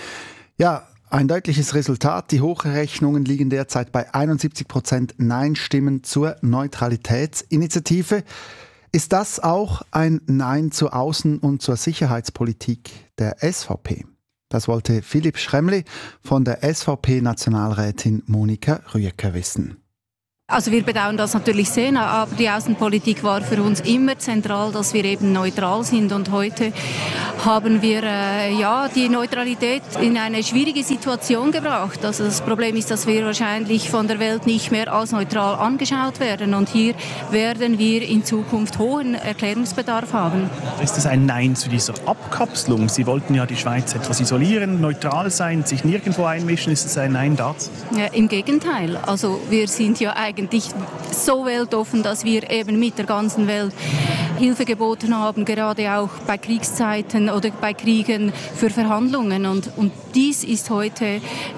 Ja, ein deutliches Resultat. Die Hochrechnungen liegen derzeit bei 71% Nein-Stimmen zur Neutralitätsinitiative. Ist das auch ein Nein zur Außen- und zur Sicherheitspolitik der SVP? Das wollte Philipp Schremli von der SVP-Nationalrätin Monika Rüegger wissen. Also wir bedauern das natürlich sehr, aber die Außenpolitik war für uns immer zentral, dass wir eben neutral sind. Und heute haben wir die Neutralität in eine schwierige Situation gebracht. Also das Problem ist, dass wir wahrscheinlich von der Welt nicht mehr als neutral angeschaut werden. Und hier werden wir in Zukunft hohen Erklärungsbedarf haben. Ist es ein Nein zu dieser Abkapselung? Sie wollten ja die Schweiz etwas isolieren, neutral sein, sich nirgendwo einmischen. Ist es ein Nein dazu? Ja, im Gegenteil. Also wir sind ja eigentlich so weltoffen, dass wir eben mit der ganzen Welt Hilfe geboten haben, gerade auch bei Kriegszeiten oder bei Kriegen für Verhandlungen. Und dies ist heute,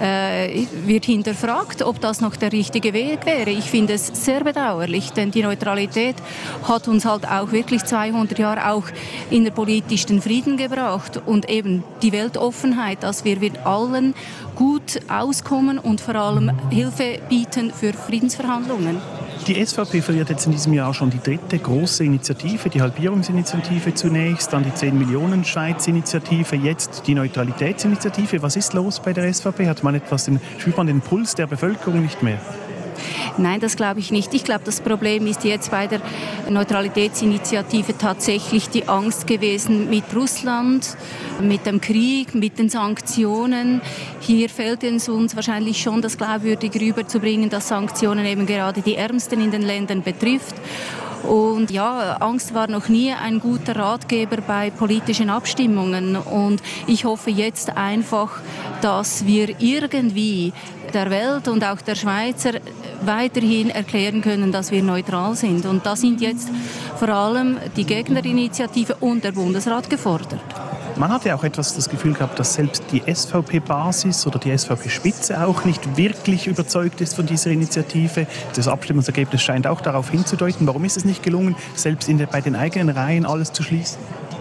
wird hinterfragt, ob das noch der richtige Weg wäre. Ich finde es sehr bedauerlich, denn die Neutralität hat uns halt auch wirklich 200 Jahre auch innerpolitischen Frieden gebracht und eben die Weltoffenheit, dass wir mit allen gut auskommen und vor allem Hilfe bieten für Friedensverhandlungen. Die SVP verliert jetzt in diesem Jahr schon die dritte große Initiative, die Halbierungsinitiative zunächst, dann die 10-Millionen-Schweiz-Initiative, jetzt die Neutralitätsinitiative. Was ist los bei der SVP? Spürt man den Puls der Bevölkerung nicht mehr? Nein, das glaube ich nicht. Ich glaube, das Problem ist jetzt bei der Neutralitätsinitiative tatsächlich die Angst gewesen mit Russland, mit dem Krieg, mit den Sanktionen. Hier fällt es uns wahrscheinlich schon, das glaubwürdig rüberzubringen, dass Sanktionen eben gerade die Ärmsten in den Ländern betrifft. Und ja, Angst war noch nie ein guter Ratgeber bei politischen Abstimmungen. Und ich hoffe jetzt einfach, dass wir irgendwie der Welt und auch der Schweizer weiterhin erklären können, dass wir neutral sind. Und da sind jetzt vor allem die Gegnerinitiative und der Bundesrat gefordert. Man hat ja auch etwas das Gefühl gehabt, dass selbst die SVP-Basis oder die SVP-Spitze auch nicht wirklich überzeugt ist von dieser Initiative. Das Abstimmungsergebnis scheint auch darauf hinzudeuten. Warum ist es nicht gelungen, selbst bei den eigenen Reihen alles zu schließen?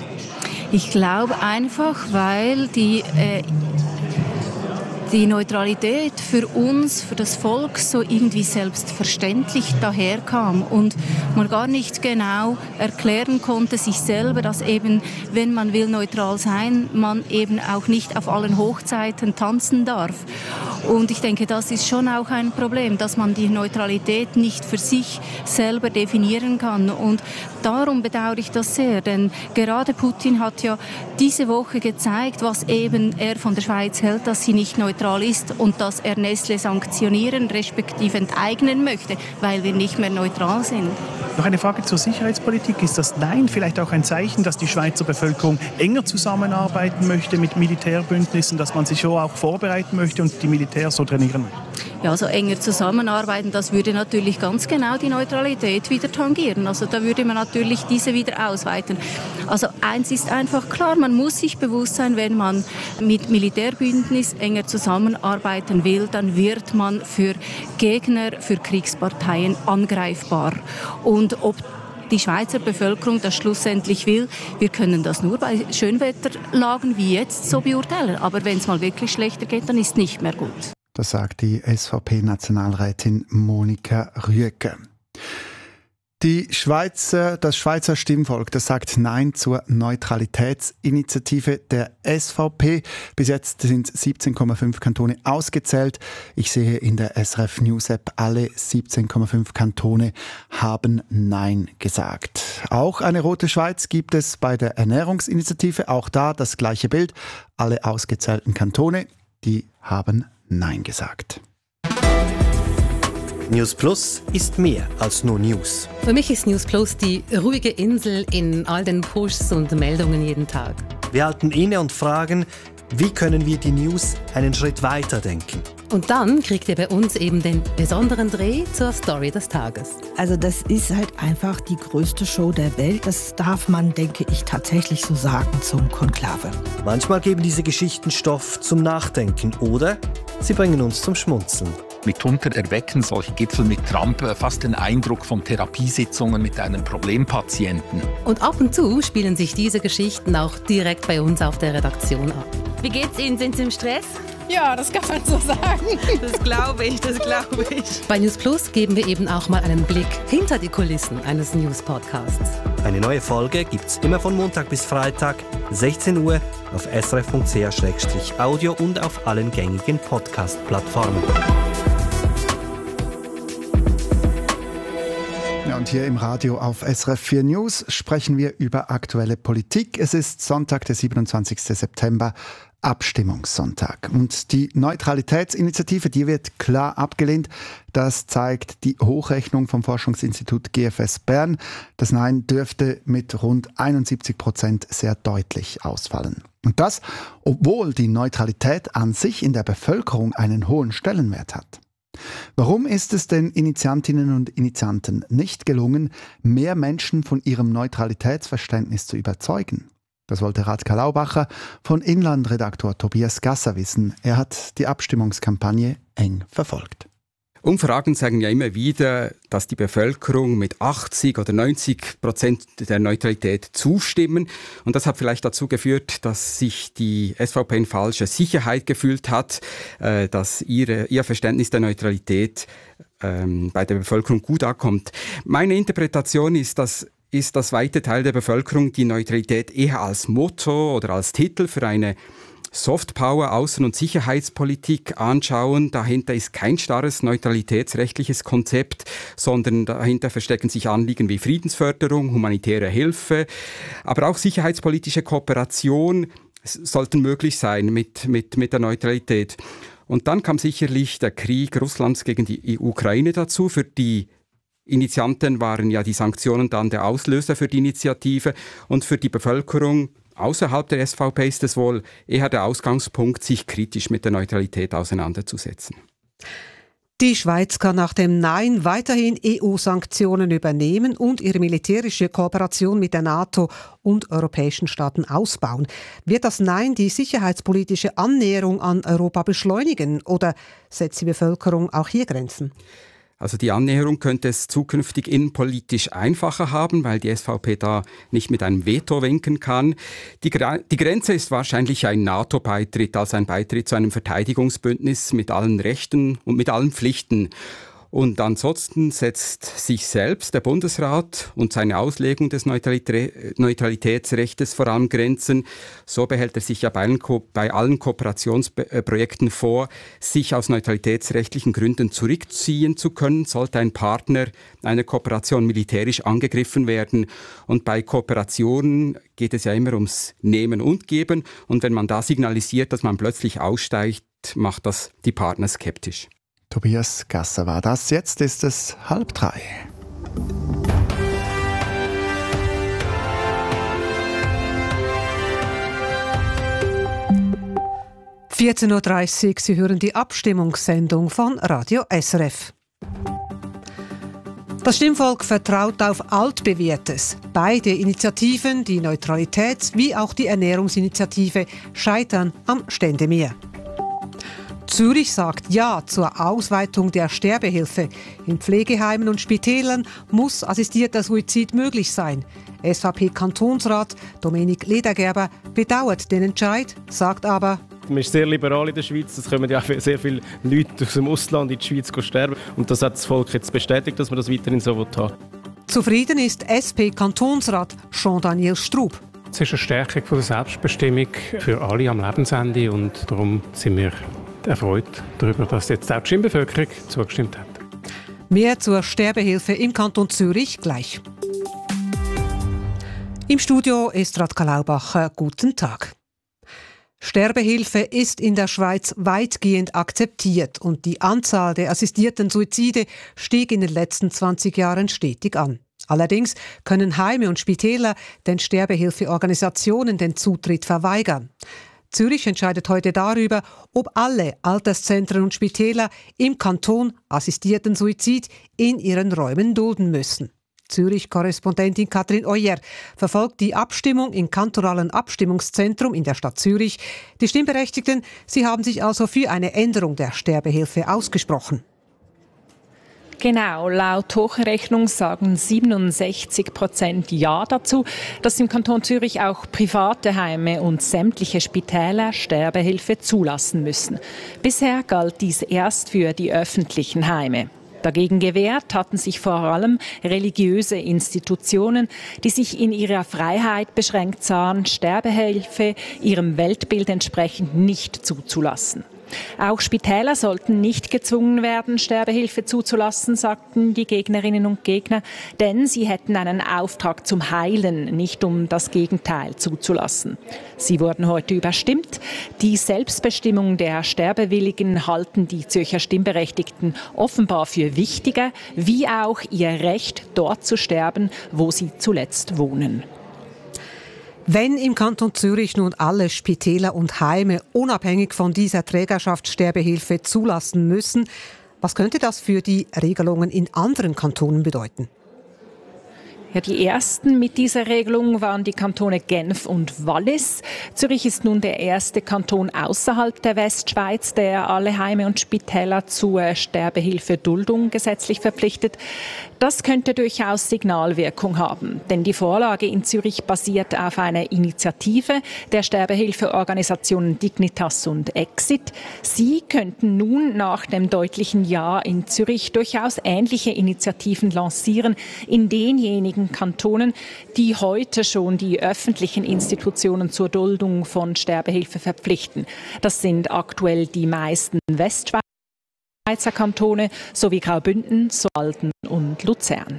Ich glaube einfach, weil die Neutralität für uns, für das Volk so irgendwie selbstverständlich daherkam und man gar nicht genau erklären konnte sich selber, dass eben, wenn man will neutral sein, man eben auch nicht auf allen Hochzeiten tanzen darf. Und ich denke, das ist schon auch ein Problem, dass man die Neutralität nicht für sich selber definieren kann. Und darum bedauere ich das sehr, denn gerade Putin hat ja diese Woche gezeigt, was eben er von der Schweiz hält, dass sie nicht neutral ist und dass er Nestlé sanktionieren, respektive enteignen möchte, weil wir nicht mehr neutral sind. Noch eine Frage zur Sicherheitspolitik. Ist das Nein vielleicht auch ein Zeichen, dass die Schweizer Bevölkerung enger zusammenarbeiten möchte mit Militärbündnissen, dass man sich so auch vorbereiten möchte und die Militärs so trainieren möchte? Ja, so enger zusammenarbeiten, das würde natürlich ganz genau die Neutralität wieder tangieren. Also da würde man natürlich diese wieder ausweiten. Also eins ist einfach klar, man muss sich bewusst sein, wenn man mit Militärbündnis enger zusammenarbeiten will, dann wird man für Gegner, für Kriegsparteien angreifbar. Und ob die Schweizer Bevölkerung das schlussendlich will, wir können das nur bei Schönwetterlagen wie jetzt so beurteilen. Aber wenn es mal wirklich schlechter geht, dann ist es nicht mehr gut. Das sagt die SVP-Nationalrätin Monika Rüegger. Das Schweizer Stimmvolk, das sagt Nein zur Neutralitätsinitiative der SVP. Bis jetzt sind 17,5 Kantone ausgezählt. Ich sehe in der SRF News App, alle 17,5 Kantone haben Nein gesagt. Auch eine rote Schweiz gibt es bei der Ernährungsinitiative. Auch da das gleiche Bild. Alle ausgezählten Kantone, die haben Nein gesagt. News Plus ist mehr als nur News. Für mich ist News Plus die ruhige Insel in all den Pushs und Meldungen jeden Tag. Wir halten inne und fragen, wie können wir die News einen Schritt weiter denken? Und dann kriegt ihr bei uns eben den besonderen Dreh zur Story des Tages. Also das ist halt einfach die größte Show der Welt. Das darf man, denke ich, tatsächlich so sagen zum Konklave. Manchmal geben diese Geschichten Stoff zum Nachdenken oder sie bringen uns zum Schmunzeln. Mitunter erwecken solche Gipfel mit Trump fast den Eindruck von Therapiesitzungen mit einem Problempatienten. Und ab und zu spielen sich diese Geschichten auch direkt bei uns auf der Redaktion ab. Wie geht's Ihnen? Sind Sie im Stress? Ja, das kann man so sagen. Das glaube ich. Bei News Plus geben wir eben auch mal einen Blick hinter die Kulissen eines News-Podcasts. Eine neue Folge gibt's immer von Montag bis Freitag, 16 Uhr, auf srf.ch/audio und auf allen gängigen Podcast-Plattformen. Ja, und hier im Radio auf SRF 4 News sprechen wir über aktuelle Politik. Es ist Sonntag, der 27. September, Abstimmungssonntag. Und die Neutralitätsinitiative, die wird klar abgelehnt. Das zeigt die Hochrechnung vom Forschungsinstitut GFS Bern. Das Nein dürfte mit rund 71% sehr deutlich ausfallen. Und das, obwohl die Neutralität an sich in der Bevölkerung einen hohen Stellenwert hat. Warum ist es den Initiantinnen und Initianten nicht gelungen, mehr Menschen von ihrem Neutralitätsverständnis zu überzeugen? Das wollte Radka Laubacher von Inlandredaktor Tobias Gasser wissen. Er hat die Abstimmungskampagne eng verfolgt. Umfragen sagen ja immer wieder, dass die Bevölkerung mit 80 oder 90% der Neutralität zustimmen. Und das hat vielleicht dazu geführt, dass sich die SVP in falscher Sicherheit gefühlt hat, dass ihr Verständnis der Neutralität bei der Bevölkerung gut ankommt. Meine Interpretation ist, dass weite Teil der Bevölkerung die Neutralität eher als Motto oder als Titel für eine Softpower, Außen- und Sicherheitspolitik anschauen. Dahinter ist kein starres neutralitätsrechtliches Konzept, sondern dahinter verstecken sich Anliegen wie Friedensförderung, humanitäre Hilfe, aber auch sicherheitspolitische Kooperation sollten möglich sein mit der Neutralität. Und dann kam sicherlich der Krieg Russlands gegen die Ukraine dazu. Für die Initianten waren ja die Sanktionen dann der Auslöser für die Initiative und für die Bevölkerung außerhalb der SVP ist es wohl eher der Ausgangspunkt, sich kritisch mit der Neutralität auseinanderzusetzen. Die Schweiz kann nach dem Nein weiterhin EU-Sanktionen übernehmen und ihre militärische Kooperation mit der NATO und europäischen Staaten ausbauen. Wird das Nein die sicherheitspolitische Annäherung an Europa beschleunigen oder setzt die Bevölkerung auch hier Grenzen? Also die Annäherung könnte es zukünftig innenpolitisch einfacher haben, weil die SVP da nicht mit einem Veto winken kann. Die Grenze ist wahrscheinlich ein NATO-Beitritt, also ein Beitritt zu einem Verteidigungsbündnis mit allen Rechten und mit allen Pflichten. Und ansonsten setzt sich selbst der Bundesrat und seine Auslegung des Neutralitätsrechts vor allem Grenzen. So behält er sich ja bei allen Kooperationsprojekten vor, sich aus neutralitätsrechtlichen Gründen zurückziehen zu können, sollte ein Partner einer Kooperation militärisch angegriffen werden. Und bei Kooperationen geht es ja immer ums Nehmen und Geben. Und wenn man da signalisiert, dass man plötzlich aussteigt, macht das die Partner skeptisch. Tobias Gasser war das. Jetzt ist es 2:30. 14:30 Uhr, Sie hören die Abstimmungssendung von Radio SRF. Das Stimmvolk vertraut auf Altbewährtes. Beide Initiativen, die Neutralitäts- wie auch die Ernährungsinitiative, scheitern am Ständemeer. Zürich sagt Ja zur Ausweitung der Sterbehilfe. In Pflegeheimen und Spitälern muss assistierter Suizid möglich sein. SVP-Kantonsrat Dominik Ledergerber bedauert den Entscheid, sagt aber: Man ist sehr liberal in der Schweiz. Es kommen ja sehr viele Leute aus dem Ausland in die Schweiz sterben. Und das hat das Volk jetzt bestätigt, dass man das weiterhin so haben will. Zufrieden ist SP-Kantonsrat Jean-Daniel Strub. Es ist eine Stärkung der Selbstbestimmung für alle am Lebensende. Und darum sind wir erfreut darüber, dass jetzt auch die Stimmbevölkerung zugestimmt hat. Mehr zur Sterbehilfe im Kanton Zürich gleich. Im Studio ist Radka Laubacher. Guten Tag. Sterbehilfe ist in der Schweiz weitgehend akzeptiert und die Anzahl der assistierten Suizide stieg in den letzten 20 Jahren stetig an. Allerdings können Heime und Spitäler den Sterbehilfeorganisationen den Zutritt verweigern. Zürich entscheidet heute darüber, ob alle Alterszentren und Spitäler im Kanton assistierten Suizid in ihren Räumen dulden müssen. Zürich-Korrespondentin Katrin Euer verfolgt die Abstimmung im kantonalen Abstimmungszentrum in der Stadt Zürich. Die Stimmberechtigten, sie haben sich also für eine Änderung der Sterbehilfe ausgesprochen. Genau, laut Hochrechnung sagen 67% Ja dazu, dass im Kanton Zürich auch private Heime und sämtliche Spitäler Sterbehilfe zulassen müssen. Bisher galt dies erst für die öffentlichen Heime. Dagegen gewehrt hatten sich vor allem religiöse Institutionen, die sich in ihrer Freiheit beschränkt sahen, Sterbehilfe ihrem Weltbild entsprechend nicht zuzulassen. Auch Spitäler sollten nicht gezwungen werden, Sterbehilfe zuzulassen, sagten die Gegnerinnen und Gegner, denn sie hätten einen Auftrag zum Heilen, nicht um das Gegenteil zuzulassen. Sie wurden heute überstimmt. Die Selbstbestimmung der Sterbewilligen halten die Zürcher Stimmberechtigten offenbar für wichtiger, wie auch ihr Recht, dort zu sterben, wo sie zuletzt wohnen. Wenn im Kanton Zürich nun alle Spitäler und Heime unabhängig von dieser Trägerschaft Sterbehilfe zulassen müssen, was könnte das für die Regelungen in anderen Kantonen bedeuten? Ja, die ersten mit dieser Regelung waren die Kantone Genf und Wallis. Zürich ist nun der erste Kanton außerhalb der Westschweiz, der alle Heime und Spitäler zur Sterbehilfeduldung gesetzlich verpflichtet. Das könnte durchaus Signalwirkung haben, denn die Vorlage in Zürich basiert auf einer Initiative der Sterbehilfeorganisationen Dignitas und Exit. Sie könnten nun nach dem deutlichen Ja in Zürich durchaus ähnliche Initiativen lancieren in denjenigen Kantonen, die heute schon die öffentlichen Institutionen zur Duldung von Sterbehilfe verpflichten. Das sind aktuell die meisten Westschweizer Kantone sowie Graubünden, Saalten und Luzern.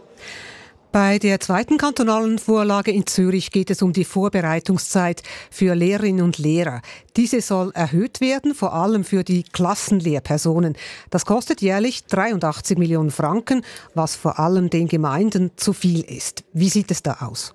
Bei der zweiten kantonalen Vorlage in Zürich geht es um die Vorbereitungszeit für Lehrerinnen und Lehrer. Diese soll erhöht werden, vor allem für die Klassenlehrpersonen. Das kostet jährlich 83 Millionen Franken, was vor allem den Gemeinden zu viel ist. Wie sieht es da aus?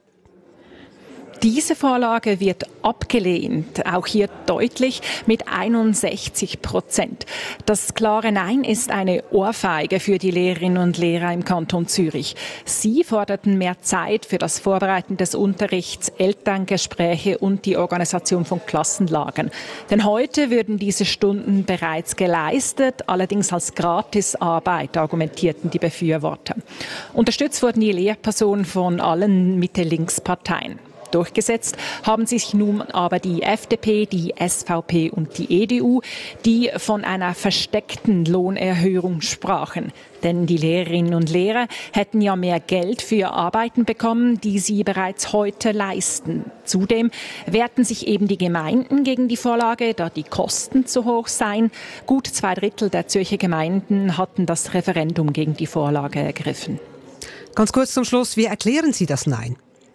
Diese Vorlage wird abgelehnt, auch hier deutlich mit 61%. Das klare Nein ist eine Ohrfeige für die Lehrerinnen und Lehrer im Kanton Zürich. Sie forderten mehr Zeit für das Vorbereiten des Unterrichts, Elterngespräche und die Organisation von Klassenlagern. Denn heute würden diese Stunden bereits geleistet, allerdings als Gratisarbeit, argumentierten die Befürworter. Unterstützt wurden die Lehrpersonen von allen Mitte-Links-Parteien. Durchgesetzt haben sich nun aber die FDP, die SVP und die EDU, die von einer versteckten Lohnerhöhung sprachen. Denn die Lehrerinnen und Lehrer hätten ja mehr Geld für Arbeiten bekommen, die sie bereits heute leisten. Zudem wehrten sich eben die Gemeinden gegen die Vorlage, da die Kosten zu hoch seien. Gut 2/3 der Zürcher Gemeinden hatten das Referendum gegen die Vorlage ergriffen. Ganz kurz zum Schluss, wie erklären Sie das Nein?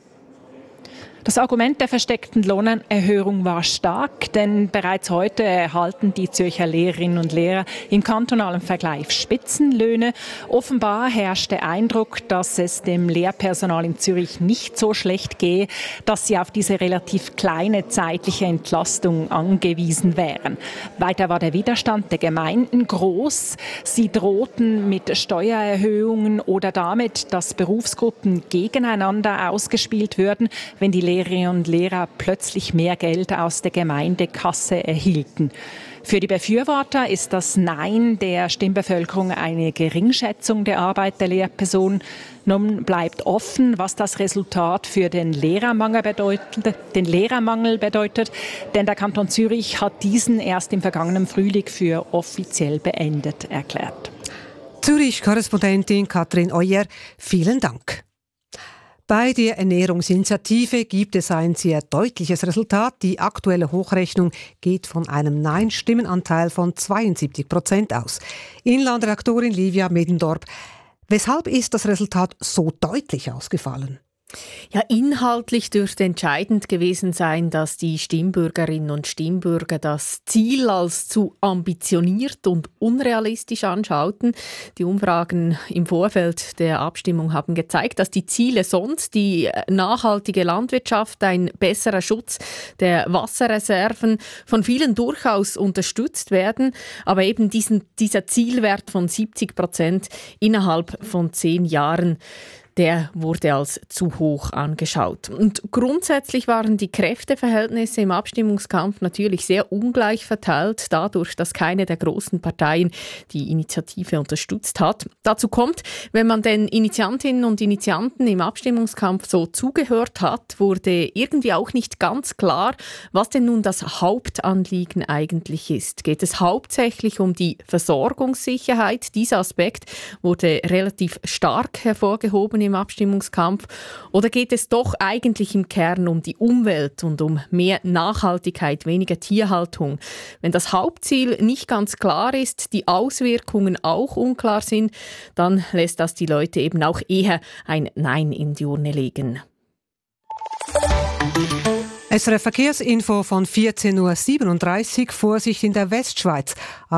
Das Argument der versteckten Lohnerhöhung war stark, denn bereits heute erhalten die Zürcher Lehrerinnen und Lehrer im kantonalen Vergleich Spitzenlöhne. Offenbar herrscht der Eindruck, dass es dem Lehrpersonal in Zürich nicht so schlecht gehe, dass sie auf diese relativ kleine zeitliche Entlastung angewiesen wären. Weiter war der Widerstand der Gemeinden groß. Sie drohten mit Steuererhöhungen oder damit, dass Berufsgruppen gegeneinander ausgespielt würden, wenn die Lehrerinnen und Lehrer plötzlich mehr Geld aus der Gemeindekasse erhielten. Für die Befürworter ist das Nein der Stimmbevölkerung eine Geringschätzung der Arbeit der Lehrpersonen. Nun bleibt offen, was das Resultat für den Lehrermangel bedeutet, denn der Kanton Zürich hat diesen erst im vergangenen Frühling für offiziell beendet erklärt. Zürich-Korrespondentin Katrin Euer, vielen Dank. Bei der Ernährungsinitiative gibt es ein sehr deutliches Resultat. Die aktuelle Hochrechnung geht von einem Nein-Stimmenanteil von 72% aus. Inlandredaktorin Livia Medendorp, weshalb ist das Resultat so deutlich ausgefallen? Ja, inhaltlich dürfte entscheidend gewesen sein, dass die Stimmbürgerinnen und Stimmbürger das Ziel als zu ambitioniert und unrealistisch anschauten. Die Umfragen im Vorfeld der Abstimmung haben gezeigt, dass die Ziele sonst, die nachhaltige Landwirtschaft, ein besserer Schutz der Wasserreserven, von vielen durchaus unterstützt werden. Aber eben dieser Zielwert von 70% innerhalb von 10 Jahren, der wurde als zu hoch angeschaut. Und grundsätzlich waren die Kräfteverhältnisse im Abstimmungskampf natürlich sehr ungleich verteilt, dadurch, dass keine der großen Parteien die Initiative unterstützt hat. Dazu kommt, wenn man den Initiantinnen und Initianten im Abstimmungskampf so zugehört hat, wurde irgendwie auch nicht ganz klar, was denn nun das Hauptanliegen eigentlich ist. Geht es hauptsächlich um die Versorgungssicherheit? Dieser Aspekt wurde relativ stark hervorgehoben im Abstimmungskampf. Oder geht es doch eigentlich im Kern um die Umwelt und um mehr Nachhaltigkeit, weniger Tierhaltung? Wenn das Hauptziel nicht ganz klar ist, die Auswirkungen auch unklar sind, dann lässt das die Leute eben auch eher ein Nein in die Urne legen. SRF Verkehrsinfo von 14.37 Uhr. Vorsicht in der Westschweiz.